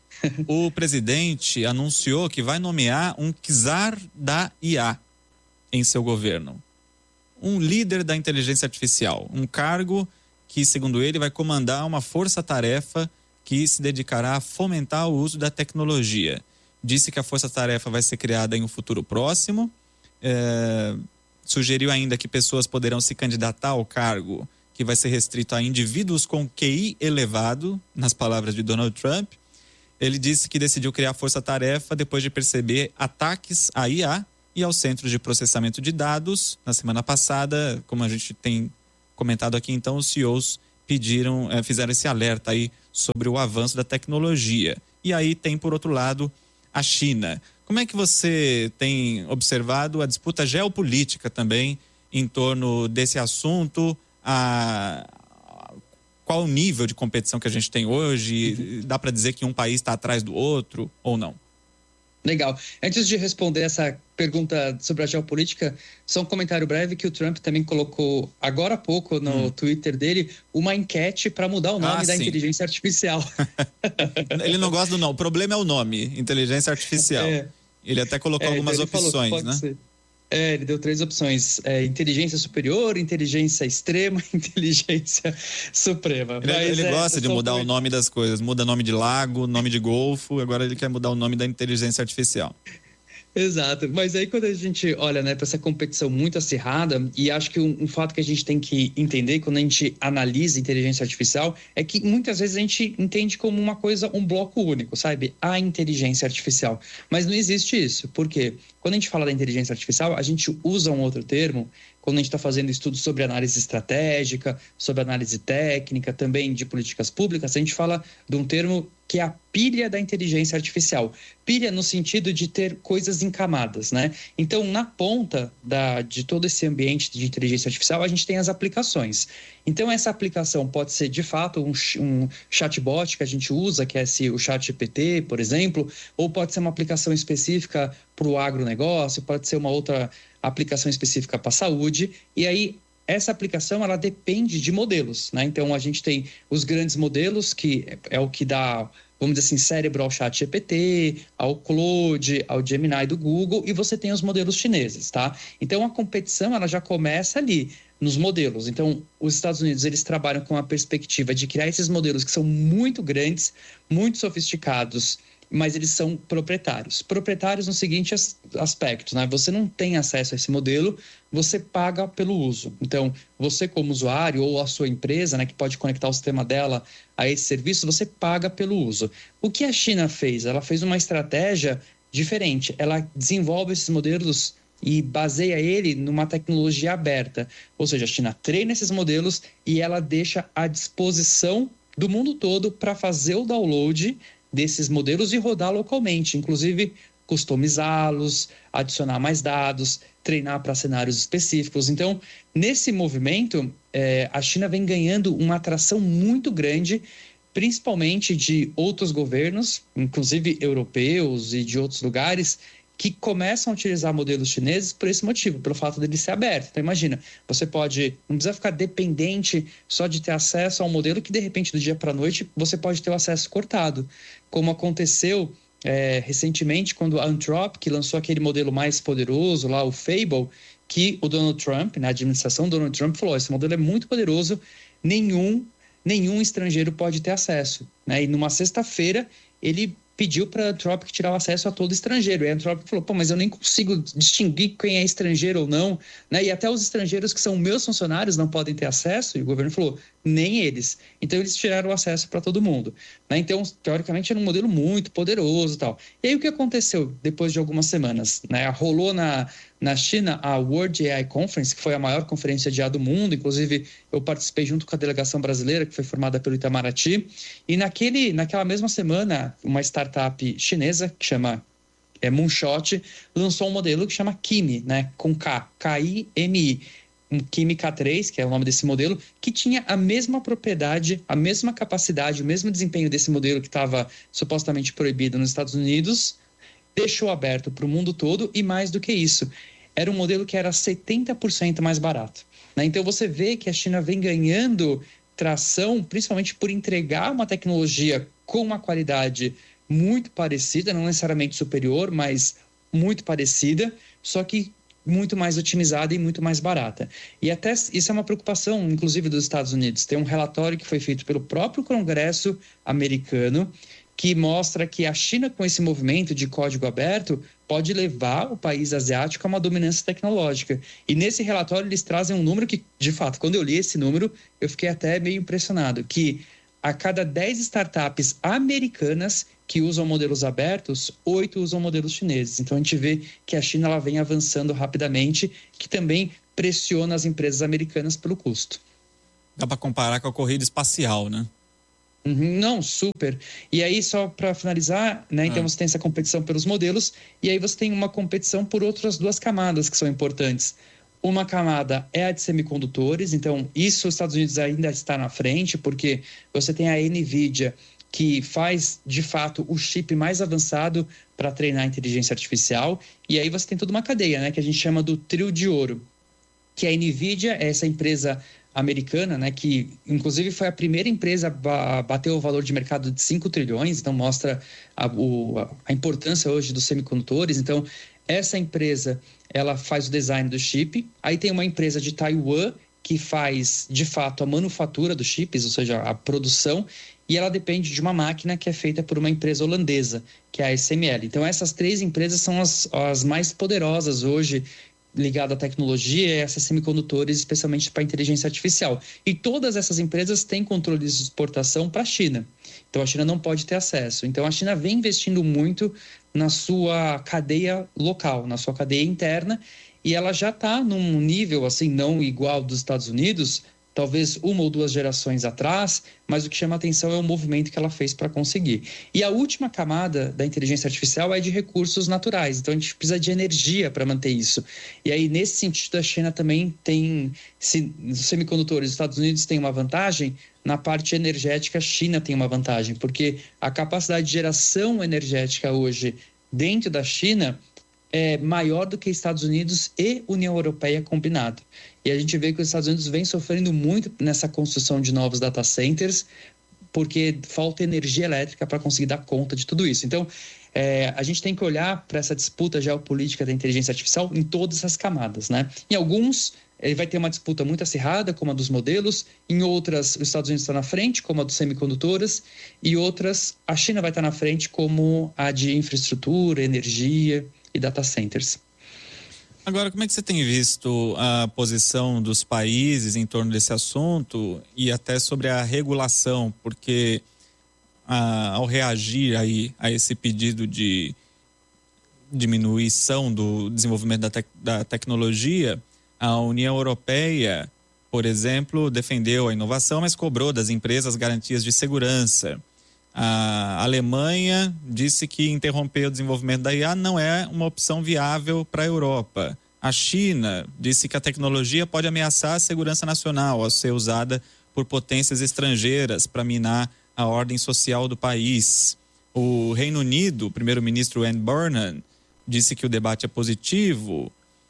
o presidente anunciou que vai nomear um czar da I A em seu governo. Um líder da inteligência artificial, um cargo que, segundo ele, vai comandar uma força-tarefa que se dedicará a fomentar o uso da tecnologia. Disse que a força-tarefa vai ser criada em um futuro próximo, é, sugeriu ainda que pessoas poderão se candidatar ao cargo que vai ser restrito a indivíduos com Q I elevado, nas palavras de Donald Trump. Ele disse que decidiu criar a força-tarefa depois de perceber ataques à I A e aos centros de processamento de dados. Na semana passada, como a gente tem comentado aqui, então, os C E Os pediram, eh, fizeram esse alerta aí sobre o avanço da tecnologia. E aí tem, por outro lado, a China. Como é que você tem observado a disputa geopolítica também em torno desse assunto? A... Qual o nível de competição que a gente tem hoje? Dá para dizer que um país está atrás do outro ou não? Legal. Antes de responder essa pergunta sobre a geopolítica, só um comentário breve que o Trump também colocou agora há pouco no hum. Twitter dele uma enquete para mudar o nome ah, da sim. inteligência artificial. Ele não gosta do nome. O problema é o nome, inteligência artificial. É. Ele até colocou é, algumas então opções, falou, né? Ser. É, ele deu três opções. É, inteligência superior, inteligência extrema, inteligência suprema. Ele, Mas, ele é, gosta de mudar o nome das coisas. Muda nome de lago, nome de golfo. Agora ele quer mudar o nome da inteligência artificial. Exato, mas aí quando a gente olha, né, para essa competição muito acirrada, e acho que um, um fato que a gente tem que entender quando a gente analisa inteligência artificial é que muitas vezes a gente entende como uma coisa, um bloco único, sabe? A inteligência artificial. Mas não existe isso. Por quê? Quando a gente fala da inteligência artificial, a gente usa um outro termo quando a gente está fazendo estudos sobre análise estratégica, sobre análise técnica, também de políticas públicas, a gente fala de um termo que é a pilha da inteligência artificial. Pilha no sentido de ter coisas em camadas, né? Então, na ponta da, de todo esse ambiente de inteligência artificial, a gente tem as aplicações. Então, essa aplicação pode ser, de fato, um, um chatbot que a gente usa, que é esse, o ChatGPT, por exemplo, ou pode ser uma aplicação específica para o agronegócio, pode ser uma outra aplicação específica para a saúde, e aí essa aplicação ela depende de modelos, né? Então a gente tem os grandes modelos, que é o que dá, vamos dizer assim, cérebro ao ChatGPT, ao Claude, ao Gemini do Google, e você tem os modelos chineses, tá? Então a competição ela já começa ali nos modelos. Então os Estados Unidos eles trabalham com a perspectiva de criar esses modelos que são muito grandes, muito sofisticados, mas eles são proprietários. Proprietários no seguinte aspecto, né? Você não tem acesso a esse modelo, você paga pelo uso. Então, você como usuário ou a sua empresa, né, que pode conectar o sistema dela a esse serviço, você paga pelo uso. O que a China fez? Ela fez uma estratégia diferente. Ela desenvolve esses modelos e baseia ele numa tecnologia aberta. Ou seja, a China treina esses modelos e ela deixa à disposição do mundo todo para fazer o download desses modelos e rodar localmente, inclusive customizá-los, adicionar mais dados, treinar para cenários específicos. Então, nesse movimento, é, a China vem ganhando uma atração muito grande, principalmente de outros governos, inclusive europeus e de outros lugares, que começam a utilizar modelos chineses por esse motivo, pelo fato dele ser aberto. Então, imagina, você pode, não precisa ficar dependente só de ter acesso a um modelo que, de repente, do dia para a noite, você pode ter o acesso cortado. Como aconteceu é, recentemente, quando a Anthropic lançou aquele modelo mais poderoso, lá o Fable, que o Donald Trump, na administração do Donald Trump, falou, esse modelo é muito poderoso, nenhum, nenhum estrangeiro pode ter acesso. Né? E numa sexta-feira, ele pediu para a Anthropic tirar o acesso a todo estrangeiro. E a Anthropic falou, pô, mas eu nem consigo distinguir quem é estrangeiro ou não, né? E até os estrangeiros que são meus funcionários não podem ter acesso. E o governo falou, nem eles. Então, eles tiraram o acesso para todo mundo. Né? Então, teoricamente, era um modelo muito poderoso e tal. E aí, o que aconteceu depois de algumas semanas? Né? Rolou na, na China a World A I Conference, que foi a maior conferência de I A do mundo. Inclusive, eu participei junto com a delegação brasileira, que foi formada pelo Itamaraty. E naquele, naquela mesma semana, uma startup chinesa, que chama é, Moonshot, lançou um modelo que chama Kimi, né? Com K, K I M I. Um Kimi K três, que é o nome desse modelo, que tinha a mesma propriedade, a mesma capacidade, o mesmo desempenho desse modelo que estava supostamente proibido nos Estados Unidos, deixou aberto para o mundo todo e mais do que isso, era um modelo que era setenta por cento mais barato. Né? Então você vê que a China vem ganhando tração, principalmente por entregar uma tecnologia com uma qualidade muito parecida, não necessariamente superior, mas muito parecida, só que muito mais otimizada e muito mais barata. E até isso é uma preocupação, inclusive, dos Estados Unidos. Tem um relatório que foi feito pelo próprio Congresso americano que mostra que a China, com esse movimento de código aberto, pode levar o país asiático a uma dominância tecnológica. E nesse relatório eles trazem um número que, de fato, quando eu li esse número, eu fiquei até meio impressionado, que a cada dez startups americanas que usam modelos abertos, oito usam modelos chineses. Então a gente vê que a China ela vem avançando rapidamente, que também pressiona as empresas americanas pelo custo. Dá para comparar com a corrida espacial, né? Uhum, não, super. E aí, só para finalizar, né? Então, ah. você tem essa competição pelos modelos, e aí você tem uma competição por outras duas camadas que são importantes. Uma camada é a de semicondutores, então isso os Estados Unidos ainda está na frente, porque você tem a NVIDIA, que faz, de fato, o chip mais avançado para treinar a inteligência artificial, e aí você tem toda uma cadeia, né? Que a gente chama do trio de ouro, que a NVIDIA é essa empresa americana, né, que inclusive foi a primeira empresa a bater o valor de mercado de cinco trilhões, então mostra a, o, a importância hoje dos semicondutores. Então, essa empresa, ela faz o design do chip. Aí tem uma empresa de Taiwan que faz, de fato, a manufatura dos chips, ou seja, a produção, e ela depende de uma máquina que é feita por uma empresa holandesa, que é a S M L. Então, essas três empresas são as, as mais poderosas hoje ligado à tecnologia e a esses semicondutores, especialmente para a inteligência artificial. E todas essas empresas têm controles de exportação para a China. Então, a China não pode ter acesso. Então, a China vem investindo muito na sua cadeia local, na sua cadeia interna, e ela já está num nível, assim, não igual dos Estados Unidos, talvez uma ou duas gerações atrás, mas o que chama a atenção é o movimento que ela fez para conseguir. E a última camada da inteligência artificial é de recursos naturais, então a gente precisa de energia para manter isso. E aí, nesse sentido, a China também tem, se os semicondutores dos Estados Unidos têm uma vantagem, na parte energética a China tem uma vantagem, porque a capacidade de geração energética hoje dentro da China é maior do que Estados Unidos e União Europeia combinado. E a gente vê que os Estados Unidos vem sofrendo muito nessa construção de novos data centers, porque falta energia elétrica para conseguir dar conta de tudo isso. Então, é, a gente tem que olhar para essa disputa geopolítica da inteligência artificial em todas essas camadas, né? Em alguns, ele vai ter uma disputa muito acirrada, como a dos modelos. Em outras, os Estados Unidos está na frente, como a dos semicondutoras. E outras, a China vai estar na frente, como a de infraestrutura, energia e data centers. Agora, como é que você tem visto a posição dos países em torno desse assunto e até sobre a regulação? Porque a, ao reagir aí a esse pedido de diminuição do desenvolvimento da, tec, da tecnologia, a União Europeia, por exemplo, defendeu a inovação, mas cobrou das empresas garantias de segurança. A Alemanha disse que interromper o desenvolvimento da I A não é uma opção viável para a Europa. A China disse que a tecnologia pode ameaçar a segurança nacional ao ser usada por potências estrangeiras para minar a ordem social do país. O Reino Unido, o primeiro-ministro Andy Burnham, disse que o debate é positivo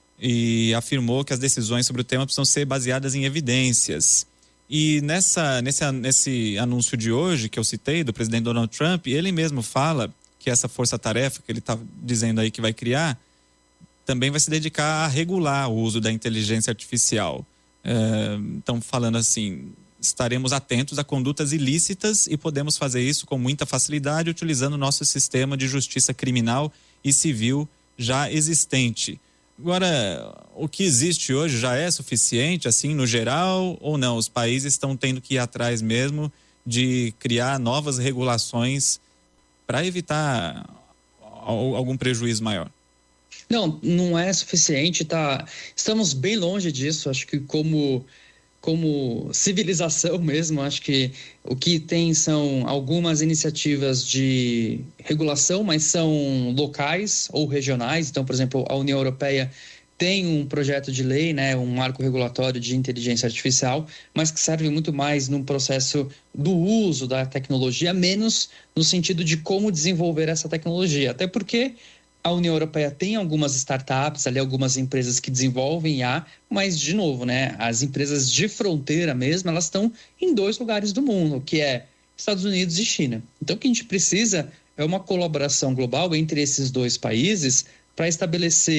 e afirmou que as decisões sobre o tema precisam ser baseadas em evidências. E nessa, nesse, nesse anúncio de hoje, que eu citei, do presidente Donald Trump, ele mesmo fala que essa força-tarefa que ele está dizendo aí que vai criar, também vai se dedicar a regular o uso da inteligência artificial. Estão é, falando assim, estaremos atentos a condutas ilícitas e podemos fazer isso com muita facilidade utilizando o nosso sistema de justiça criminal e civil já existente. Agora, o que existe hoje já é suficiente, assim, no geral, ou não? Os países estão tendo que ir atrás mesmo de criar novas regulações para evitar algum prejuízo maior? Não, não é suficiente, tá? Estamos bem longe disso, acho que como... como civilização mesmo, acho que o que tem são algumas iniciativas de regulação, mas são locais ou regionais. Então, por exemplo, a União Europeia tem um projeto de lei, né, um marco regulatório de inteligência artificial, mas que serve muito mais num processo do uso da tecnologia, menos no sentido de como desenvolver essa tecnologia. Até porque a União Europeia tem algumas startups, ali algumas empresas que desenvolvem I A, mas, de novo, né, as empresas de fronteira mesmo, elas estão em dois lugares do mundo, que é Estados Unidos e China. Então, o que a gente precisa é uma colaboração global entre esses dois países para estabelecer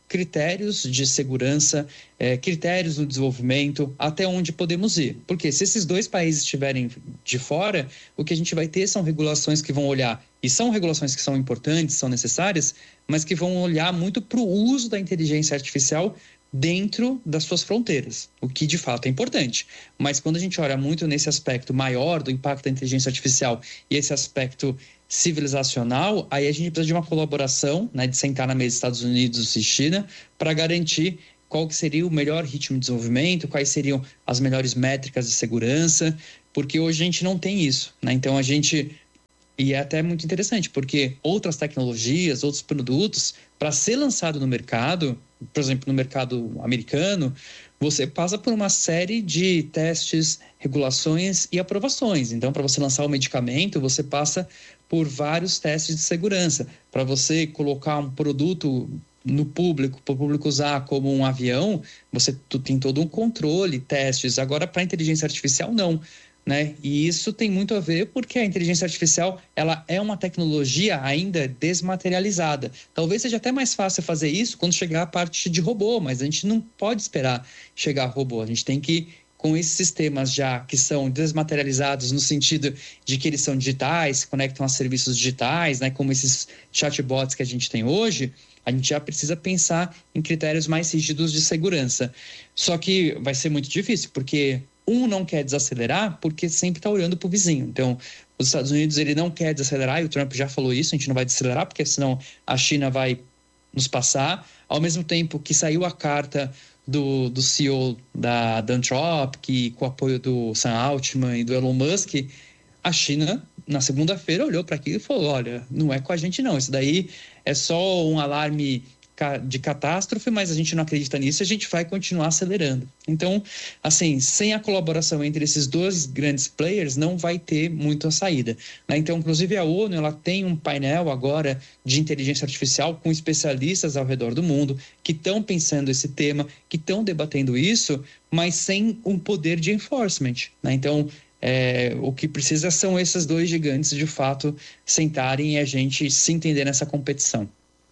critérios de segurança, é, critérios no desenvolvimento, até onde podemos ir. Porque se esses dois países estiverem de fora, o que a gente vai ter são regulações que vão olhar, e são regulações que são importantes, são necessárias, mas que vão olhar muito para o uso da inteligência artificial dentro das suas fronteiras, o que de fato é importante. Mas quando a gente olha muito nesse aspecto maior do impacto da inteligência artificial e esse aspecto civilizacional, aí a gente precisa de uma colaboração, né, de sentar na mesa Estados Unidos e China para garantir qual que seria o melhor ritmo de desenvolvimento, quais seriam as melhores métricas de segurança, porque hoje a gente não tem isso, né? Então a gente... E é até muito interessante, porque outras tecnologias, outros produtos, para ser lançado no mercado, por exemplo, no mercado americano, você passa por uma série de testes, regulações e aprovações. Então, para você lançar um medicamento, você passa por vários testes de segurança. Para você colocar um produto no público, para o público usar como um avião, você tem todo um controle, testes. Agora, para a inteligência artificial, não. Né? E isso tem muito a ver porque a inteligência artificial ela é uma tecnologia ainda desmaterializada. Talvez seja até mais fácil fazer isso quando chegar a parte de robô, mas a gente não pode esperar chegar a robô. A gente tem que, com esses sistemas já que são desmaterializados no sentido de que eles são digitais, se conectam a serviços digitais, né? Como esses chatbots que a gente tem hoje, a gente já precisa pensar em critérios mais rígidos de segurança. Só que vai ser muito difícil, porque um não quer desacelerar porque sempre está olhando para o vizinho. Então, os Estados Unidos ele não quer desacelerar, e o Trump já falou isso, a gente não vai desacelerar porque senão a China vai nos passar. Ao mesmo tempo que saiu a carta do, do C E O da Anthropic, com o apoio do Sam Altman e do Elon Musk, a China, na segunda-feira, olhou para aquilo e falou, olha, não é com a gente não, isso daí é só um alarme de catástrofe, mas a gente não acredita nisso, a gente vai continuar acelerando. Então, assim, sem a colaboração entre esses dois grandes players, não vai ter muita saída, né? Então, inclusive a ONU, ela tem um painel agora de inteligência artificial com especialistas ao redor do mundo que estão pensando esse tema, que estão debatendo isso, mas sem um poder de enforcement, né? Então, é, o que precisa são esses dois gigantes, de fato, sentarem e a gente se entender nessa competição.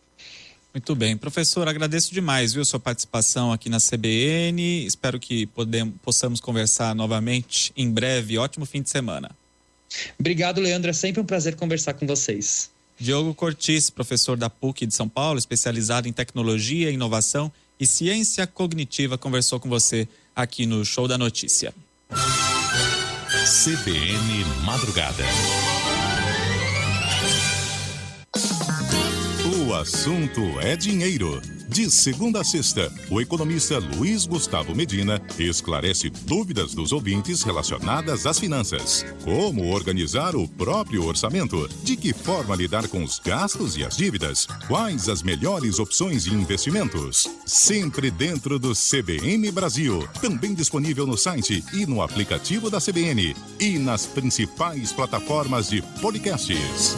Muito bem. Professor, agradeço demais, viu, sua participação aqui na C B N. Espero que podemos, possamos conversar novamente em breve. Ótimo fim de semana. Obrigado, Leandro. É sempre um prazer conversar com vocês. Diogo Cortis, professor da P U C de São Paulo, especializado em tecnologia, inovação e ciência cognitiva, conversou com você aqui no Show da Notícia. C B N Madrugada. O assunto é dinheiro. De segunda a sexta, o economista Luiz Gustavo Medina esclarece dúvidas dos ouvintes relacionadas às finanças. Como organizar o próprio orçamento? De que forma lidar com os gastos e as dívidas? Quais as melhores opções de investimentos? Sempre dentro do C B N Brasil. Também disponível no site e no aplicativo da C B N. E nas principais plataformas de podcasts.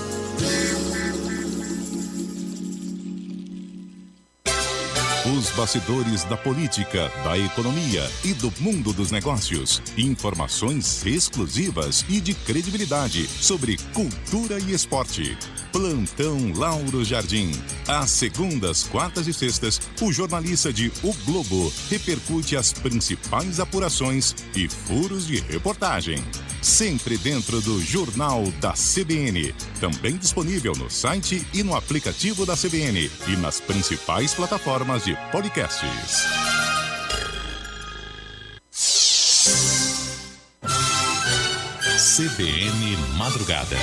Os bastidores da política, da economia e do mundo dos negócios. Informações exclusivas e de credibilidade sobre cultura e esporte. Plantão Lauro Jardim. Às segundas, quartas e sextas, o jornalista de O Globo repercute as principais apurações e furos de reportagem. Sempre dentro do Jornal da C B N. Também disponível no site e no aplicativo da C B N e nas principais plataformas de podcasts. C B N Madrugada.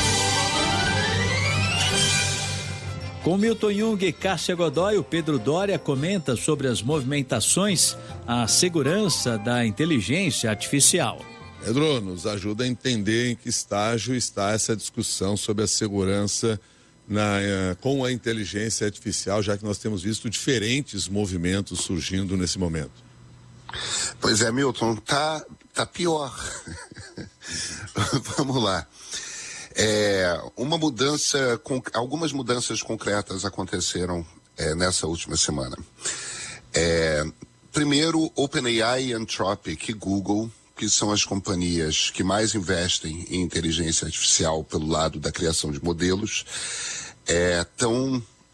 Com Milton Jung e Cássia Godoy, o Pedro Doria comenta sobre as movimentações à segurança da inteligência artificial. Pedro, nos ajuda a entender em que estágio está essa discussão sobre a segurança na, com a inteligência artificial, já que nós temos visto diferentes movimentos surgindo nesse momento. Pois é, Milton, tá, tá pior. Vamos lá. É, uma mudança, com, algumas mudanças concretas aconteceram é, nessa última semana. É, primeiro, OpenAI, Anthropic e Google, que são as companhias que mais investem em inteligência artificial pelo lado da criação de modelos, estão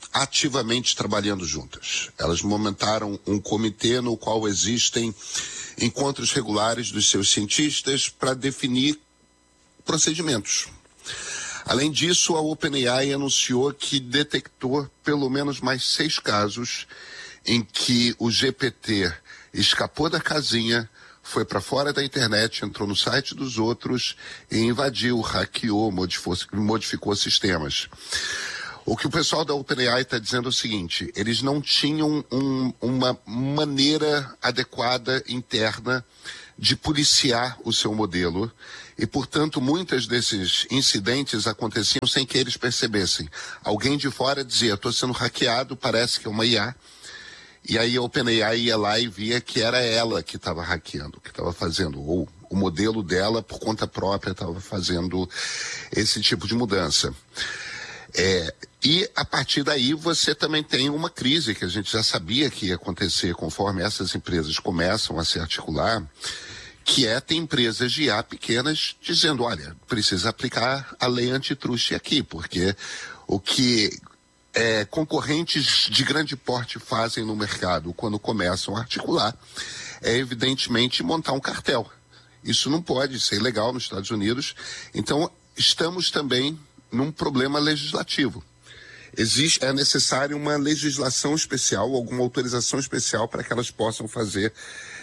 ativamente trabalhando juntas. Elas montaram um comitê no qual existem encontros regulares dos seus cientistas para definir procedimentos. Além disso, a OpenAI anunciou que detectou pelo menos mais seis casos em que o G P T escapou da casinha, foi para fora da internet, entrou no site dos outros e invadiu, hackeou, modificou, modificou sistemas. O que o pessoal da OpenAI está dizendo é o seguinte: eles não tinham um, uma maneira adequada interna de policiar o seu modelo e, portanto, muitos desses incidentes aconteciam sem que eles percebessem. Alguém de fora dizia: estou sendo hackeado, parece que é uma I A. E aí a OpenAI ia lá e via que era ela que estava hackeando, que estava fazendo, ou o modelo dela, por conta própria, estava fazendo esse tipo de mudança. É, e a partir daí você também tem uma crise que a gente já sabia que ia acontecer conforme essas empresas começam a se articular, que é ter empresas de I A pequenas dizendo: olha, precisa aplicar a lei antitruste aqui, porque o que é, concorrentes de grande porte fazem no mercado quando começam a articular é evidentemente montar um cartel. Isso não pode ser ilegal nos Estados Unidos. Então estamos também num problema legislativo. Existe, é necessário uma legislação especial, alguma autorização especial para que elas possam fazer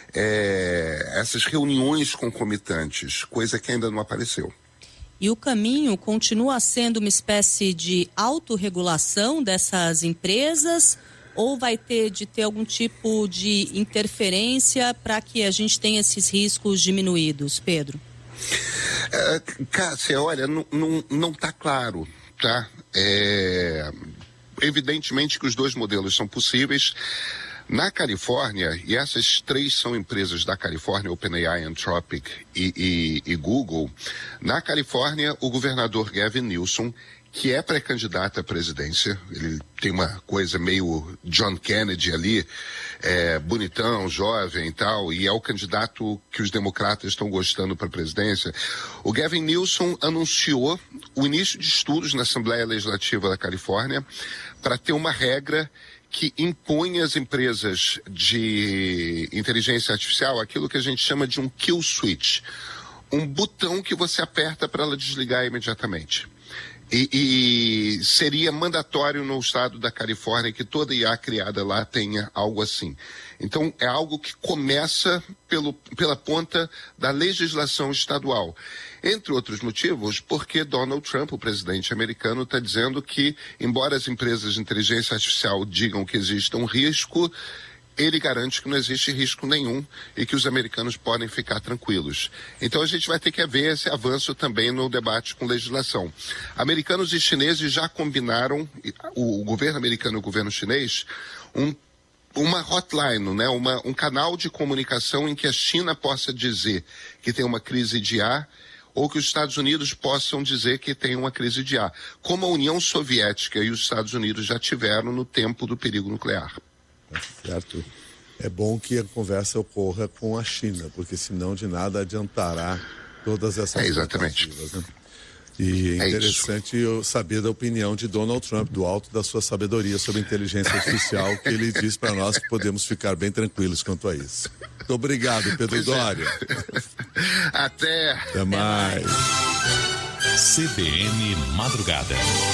é, essas reuniões concomitantes, coisa que ainda não apareceu. E o caminho continua sendo uma espécie de autorregulação dessas empresas, ou vai ter de ter algum tipo de interferência para que a gente tenha esses riscos diminuídos, Pedro? É, Cássia, olha, não, não, não tá claro, tá? É, evidentemente que os dois modelos são possíveis. Na Califórnia, e essas três são empresas da Califórnia, OpenAI, Anthropic e, e, e Google, na Califórnia, o governador Gavin Newsom, que é pré-candidato à presidência, ele tem uma coisa meio John Kennedy ali, é, bonitão, jovem e tal, e é o candidato que os democratas estão gostando para a presidência. O Gavin Newsom anunciou o início de estudos na Assembleia Legislativa da Califórnia para ter uma regra que impõe às empresas de inteligência artificial aquilo que a gente chama de um kill switch, um botão que você aperta para ela desligar imediatamente. E, e seria mandatório no estado da Califórnia que toda I A criada lá tenha algo assim. Então, é algo que começa pelo, pela ponta da legislação estadual. Entre outros motivos, porque Donald Trump, o presidente americano, está dizendo que, embora as empresas de inteligência artificial digam que existe um risco, ele garante que não existe risco nenhum e que os americanos podem ficar tranquilos. Então a gente vai ter que ver esse avanço também no debate com legislação. Americanos e chineses já combinaram, o governo americano e o governo chinês, um uma hotline, né? uma, um canal de comunicação em que a China possa dizer que tem uma crise de I A ou que os Estados Unidos possam dizer que tem uma crise de I A, como a União Soviética e os Estados Unidos já tiveram no tempo do perigo nuclear. Certo. É bom que a conversa ocorra com a China, porque senão de nada adiantará todas essas é, exatamente. Né? E é interessante eu saber da opinião de Donald Trump, do alto da sua sabedoria sobre inteligência artificial, que ele diz para nós que podemos ficar bem tranquilos quanto a isso. Muito obrigado, Pedro pois Dória. É. Até. Até mais. C B N Madrugada.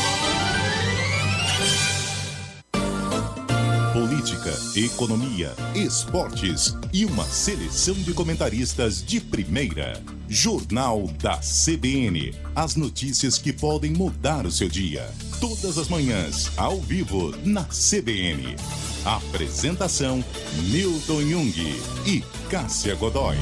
Política, economia, esportes e uma seleção de comentaristas de primeira. Jornal da C B N. As notícias que podem mudar o seu dia. Todas as manhãs, ao vivo, na C B N. Apresentação: Milton Jung e Cássia Godoy.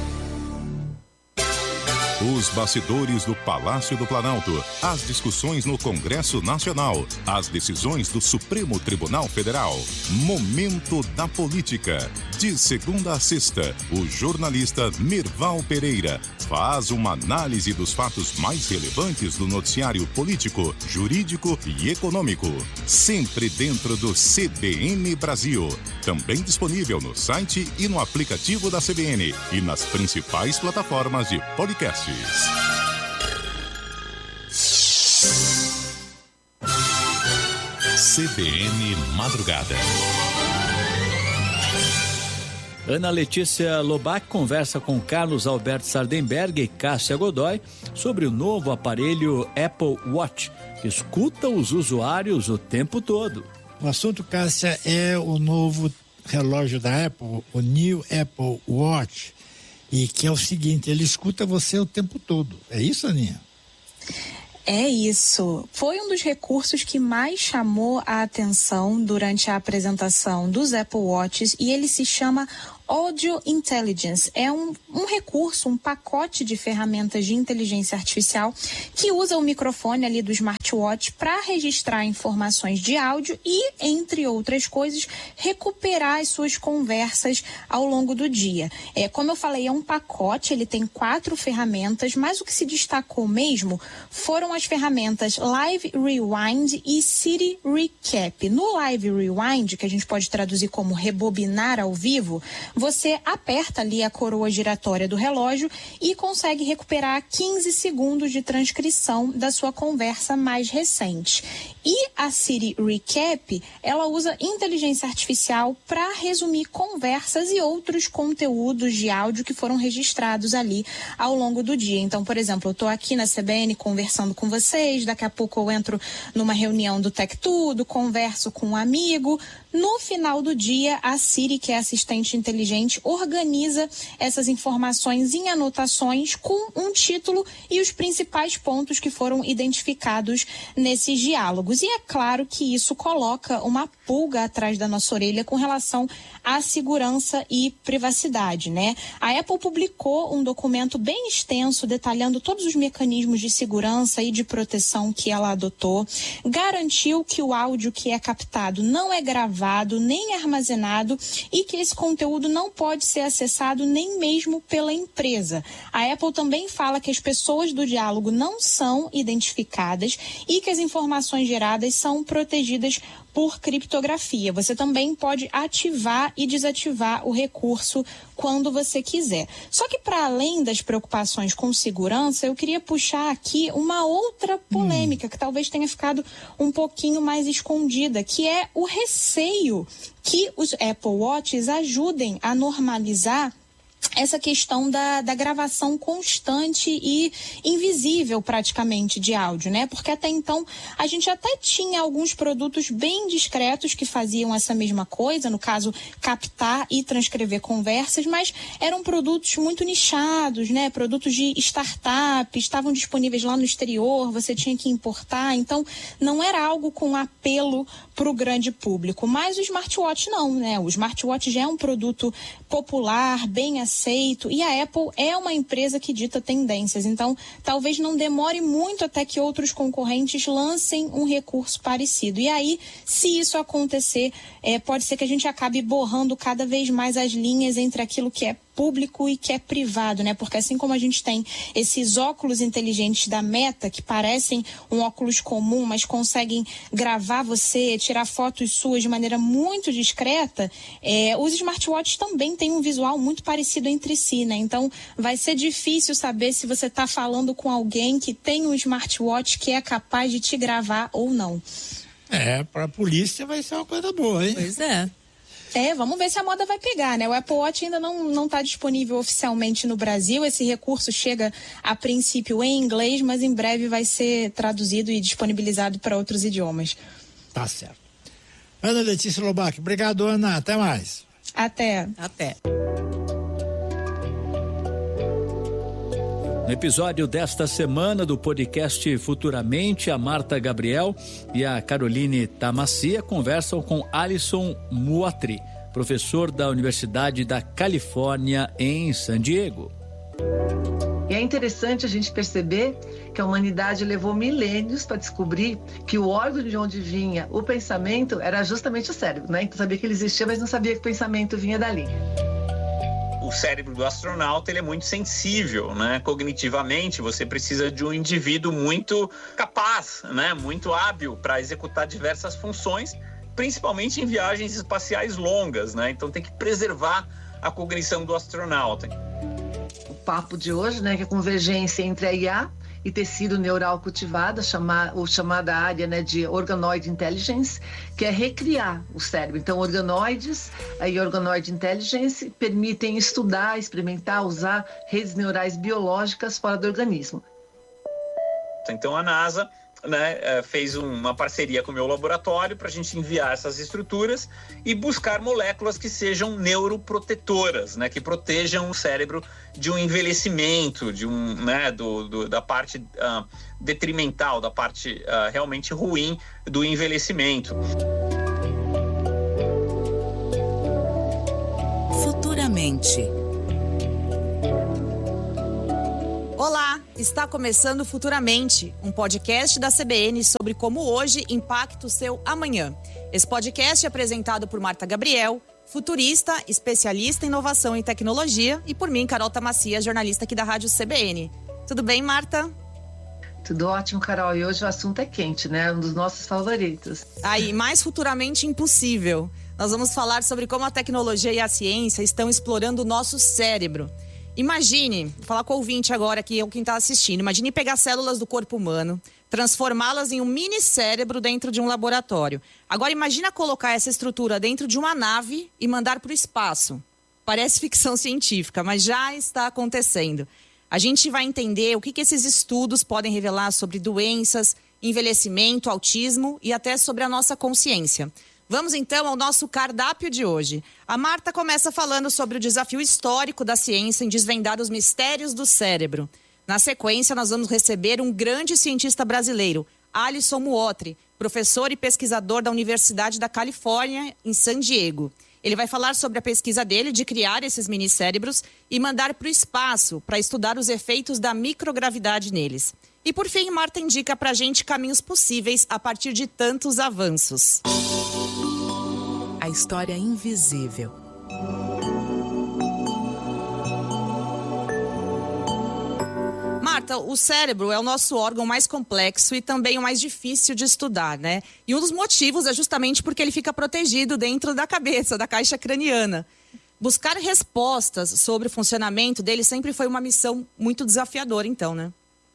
Os bastidores do Palácio do Planalto, as discussões no Congresso Nacional, as decisões do Supremo Tribunal Federal. Momento da Política. De segunda a sexta, o jornalista Mirval Pereira faz uma análise dos fatos mais relevantes do noticiário político, jurídico e econômico. Sempre dentro do C B N Brasil. Também disponível no site e no aplicativo da C B N e nas principais plataformas de podcast. C B N Madrugada. Ana Letícia Lobac conversa com Carlos Alberto Sardenberg e Cássia Godoy sobre o novo aparelho Apple Watch, que escuta os usuários o tempo todo. O assunto, Cássia, é o novo relógio da Apple, o New Apple Watch, e que é o seguinte, ele escuta você o tempo todo. É isso, Aninha? É isso. Foi um dos recursos que mais chamou a atenção durante a apresentação dos Apple Watches e ele se chama Audio Intelligence. É um, um recurso, um pacote de ferramentas de inteligência artificial que usa o microfone ali do smartwatch para registrar informações de áudio e, entre outras coisas, recuperar as suas conversas ao longo do dia. É, como eu falei, é um pacote, ele tem quatro ferramentas, mas o que se destacou mesmo foram as ferramentas Live Rewind e City Recap. No Live Rewind, que a gente pode traduzir como rebobinar ao vivo, você aperta ali a coroa giratória do relógio e consegue recuperar quinze segundos de transcrição da sua conversa mais recente. E a City Recap, ela usa inteligência artificial para resumir conversas e outros conteúdos de áudio que foram registrados ali ao longo do dia. Então, por exemplo, eu estou aqui na C B N conversando com vocês, daqui a pouco eu entro numa reunião do Tech Tudo, converso com um amigo. No final do dia, a Siri, que é assistente inteligente, organiza essas informações em anotações com um título e os principais pontos que foram identificados nesses diálogos. E é claro que isso coloca uma pulga atrás da nossa orelha com relação à segurança e privacidade, né? A Apple publicou um documento bem extenso detalhando todos os mecanismos de segurança e de proteção que ela adotou, garantiu que o áudio que é captado não é gravado nem armazenado e que esse conteúdo não pode ser acessado nem mesmo pela empresa. A Apple também fala que as pessoas do diálogo não são identificadas e que as informações geradas são protegidas por criptografia. Você também pode ativar e desativar o recurso quando você quiser. Só que para além das preocupações com segurança, eu queria puxar aqui uma outra polêmica hum. que talvez tenha ficado um pouquinho mais escondida, que é o receio que os Apple Watches ajudem a normalizar essa questão da, da gravação constante e invisível praticamente de áudio, né? Porque até então a gente até tinha alguns produtos bem discretos que faziam essa mesma coisa, no caso captar e transcrever conversas, mas eram produtos muito nichados, né? Produtos de startup, estavam disponíveis lá no exterior, você tinha que importar, então não era algo com apelo para o grande público. Mas o smartwatch não, né? O smartwatch já é um produto popular, bem aceito, e a Apple é uma empresa que dita tendências, então talvez não demore muito até que outros concorrentes lancem um recurso parecido. E aí, se isso acontecer, é, pode ser que a gente acabe borrando cada vez mais as linhas entre aquilo que é público e que é privado, né? Porque assim como a gente tem esses óculos inteligentes da Meta, que parecem um óculos comum, mas conseguem gravar você, tirar fotos suas de maneira muito discreta, é, os smartwatches também têm um visual muito parecido entre si, né? Então, vai ser difícil saber se você está falando com alguém que tem um smartwatch que é capaz de te gravar ou não. É, para a polícia vai ser uma coisa boa, hein? Pois é. É, vamos ver se a moda vai pegar, né? O Apple Watch ainda não não está disponível oficialmente no Brasil. Esse recurso chega a princípio em inglês, mas em breve vai ser traduzido e disponibilizado para outros idiomas. Tá certo. Ana Letícia Lobac, obrigado, Ana. Até mais. Até. Até. No episódio desta semana do podcast Futuramente, a Marta Gabriel e a Caroline Tamassia conversam com Alisson Muatri, professor da Universidade da Califórnia em San Diego. E é interessante a gente perceber que a humanidade levou milênios para descobrir que o órgão de onde vinha o pensamento era justamente o cérebro, né? Então sabia que ele existia, mas não sabia que o pensamento vinha dali. O cérebro do astronauta ele é muito sensível, né? Cognitivamente, você precisa de um indivíduo muito capaz, né? Muito hábil para executar diversas funções, principalmente em viagens espaciais longas, né? Então tem que preservar a cognição do astronauta. O papo de hoje, né, que é a convergência entre a I A e tecido neural cultivado, chamar, ou chamada área, né, de Organoid Intelligence, que é recriar o cérebro. Então, organoides e Organoid Intelligence permitem estudar, experimentar, usar redes neurais biológicas fora do organismo. Então, a NASA, né, fez uma parceria com o meu laboratório para a gente enviar essas estruturas e buscar moléculas que sejam neuroprotetoras, né, que protejam o cérebro de um envelhecimento, de um, né, do, do, da parte uh, detrimental, da parte uh, realmente ruim do envelhecimento. Futuramente. Olá, está começando Futuramente, um podcast da C B N sobre como hoje impacta o seu amanhã. Esse podcast é apresentado por Marta Gabriel, futurista, especialista em inovação e tecnologia, e por mim, Carol Tamacia, jornalista aqui da Rádio C B N. Tudo bem, Marta? Tudo ótimo, Carol. E hoje o assunto é quente, né? Um dos nossos favoritos. Aí, mais futuramente impossível. Nós vamos falar sobre como a tecnologia e a ciência estão explorando o nosso cérebro. Imagine, vou falar com o ouvinte agora aqui, quem está assistindo, imagine pegar células do corpo humano, transformá-las em um mini cérebro dentro de um laboratório. Agora imagina colocar essa estrutura dentro de uma nave e mandar para o espaço. Parece ficção científica, mas já está acontecendo. A gente vai entender o que, que esses estudos podem revelar sobre doenças, envelhecimento, autismo e até sobre a nossa consciência. Vamos então ao nosso cardápio de hoje. A Marta começa falando sobre o desafio histórico da ciência em desvendar os mistérios do cérebro. Na sequência, nós vamos receber um grande cientista brasileiro, Alisson Muotri, professor e pesquisador da Universidade da Califórnia, em San Diego. Ele vai falar sobre a pesquisa dele de criar esses minicérebros e mandar para o espaço para estudar os efeitos da microgravidade neles. E por fim, Marta indica para a gente caminhos possíveis a partir de tantos avanços. A história invisível. Marta, o cérebro é o nosso órgão mais complexo e também o mais difícil de estudar, né? E um dos motivos é justamente porque ele fica protegido dentro da cabeça, da caixa craniana. Buscar respostas sobre o funcionamento dele sempre foi uma missão muito desafiadora, então, né?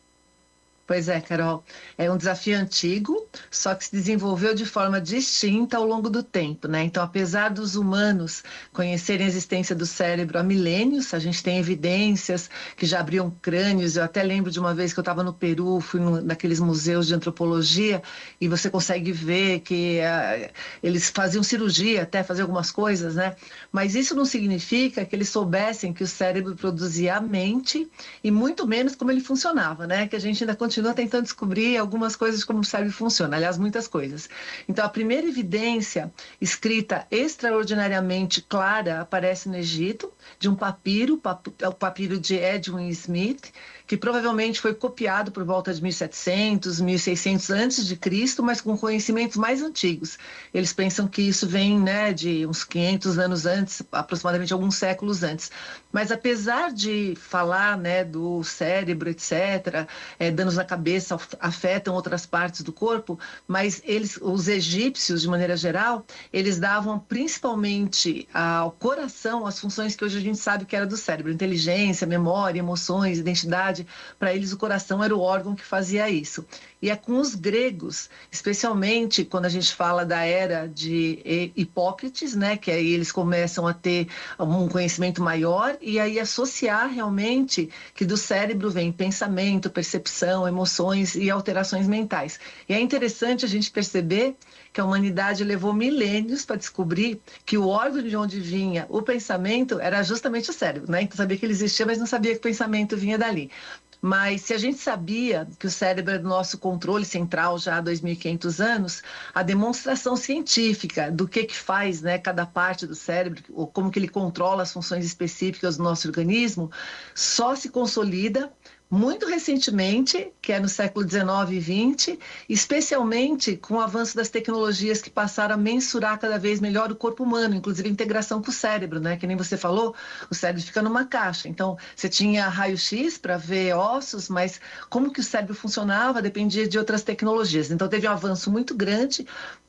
Pois é, Carol. É um desafio antigo, só que se desenvolveu de forma distinta ao longo do tempo, né? Então, apesar dos humanos conhecerem a existência do cérebro há milênios, a gente tem evidências que já abriam crânios. Eu até lembro de uma vez que eu estava no Peru, fui no, naqueles museus de antropologia, e você consegue ver que uh, eles faziam cirurgia, até fazer algumas coisas, né? Mas isso não significa que eles soubessem que o cérebro produzia a mente e muito menos como ele funcionava, né? Que a gente ainda continua continua tentando descobrir algumas coisas de como o cérebro funciona, aliás, muitas coisas. Então, a primeira evidência escrita extraordinariamente clara aparece no Egito, de um papiro, o papiro de Edwin Smith, que provavelmente foi copiado por volta de mil e setecentos, mil e seiscentos antes de Cristo, mas com conhecimentos mais antigos. Eles pensam que isso vem, né, de uns quinhentos anos antes, aproximadamente alguns séculos antes. Mas apesar de falar, né, do cérebro, etcétera, é, danos na cabeça afetam outras partes do corpo, mas eles, os egípcios, de maneira geral, eles davam principalmente ao coração as funções que hoje a gente sabe que era do cérebro: inteligência, memória, emoções, identidade. Para eles, o coração era o órgão que fazia isso. E é com os gregos, especialmente quando a gente fala da era de Hipócrates, né, que aí eles começam a ter um conhecimento maior e aí associar realmente que do cérebro vem pensamento, percepção, emoções e alterações mentais. E é interessante a gente perceber que a humanidade levou milênios para descobrir que o órgão de onde vinha o pensamento era justamente o cérebro, né? Então sabia que ele existia, mas não sabia que o pensamento vinha dali. Mas se a gente sabia que o cérebro é do nosso controle central já há dois mil e quinhentos anos, a demonstração científica do que que faz, né, cada parte do cérebro, ou como que ele controla as funções específicas do nosso organismo, só se consolida muito recentemente, que é no século dezenove e vinte, especialmente com o avanço das tecnologias que passaram a mensurar cada vez melhor o corpo humano, inclusive a integração com o cérebro, né? Que nem você falou, o cérebro fica numa caixa. Então, você tinha raio-x para ver ossos, mas como que o cérebro funcionava dependia de outras tecnologias. Então, teve um avanço muito grande,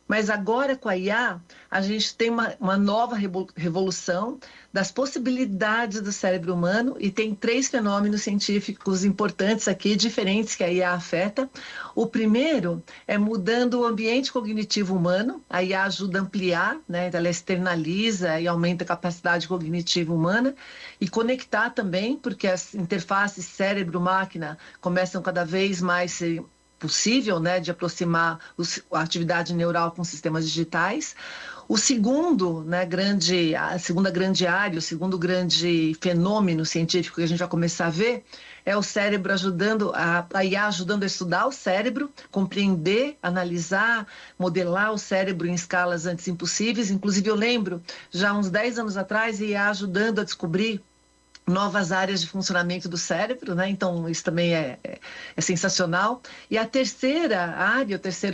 Mas agora com a I A, a gente tem uma, uma nova revolução das possibilidades do cérebro humano e tem três fenômenos científicos importantes aqui, diferentes, que a I A afeta. O primeiro é mudando o ambiente cognitivo humano. A I A ajuda a ampliar, né? Ela externaliza e aumenta a capacidade cognitiva humana e conectar também, porque as interfaces cérebro-máquina começam cada vez mais a ser possível, né, de aproximar os, a atividade neural com sistemas digitais. O segundo, né, grande, a segunda grande área, o segundo grande fenômeno científico que a gente vai começar a ver é o cérebro ajudando, a, a I A ajudando a estudar o cérebro, compreender, analisar, modelar o cérebro em escalas antes impossíveis. Inclusive, eu lembro, já uns dez anos atrás, a I A ajudando a descobrir novas áreas de funcionamento do cérebro, né? Então isso também é, é, é sensacional. E a terceira área, o terceiro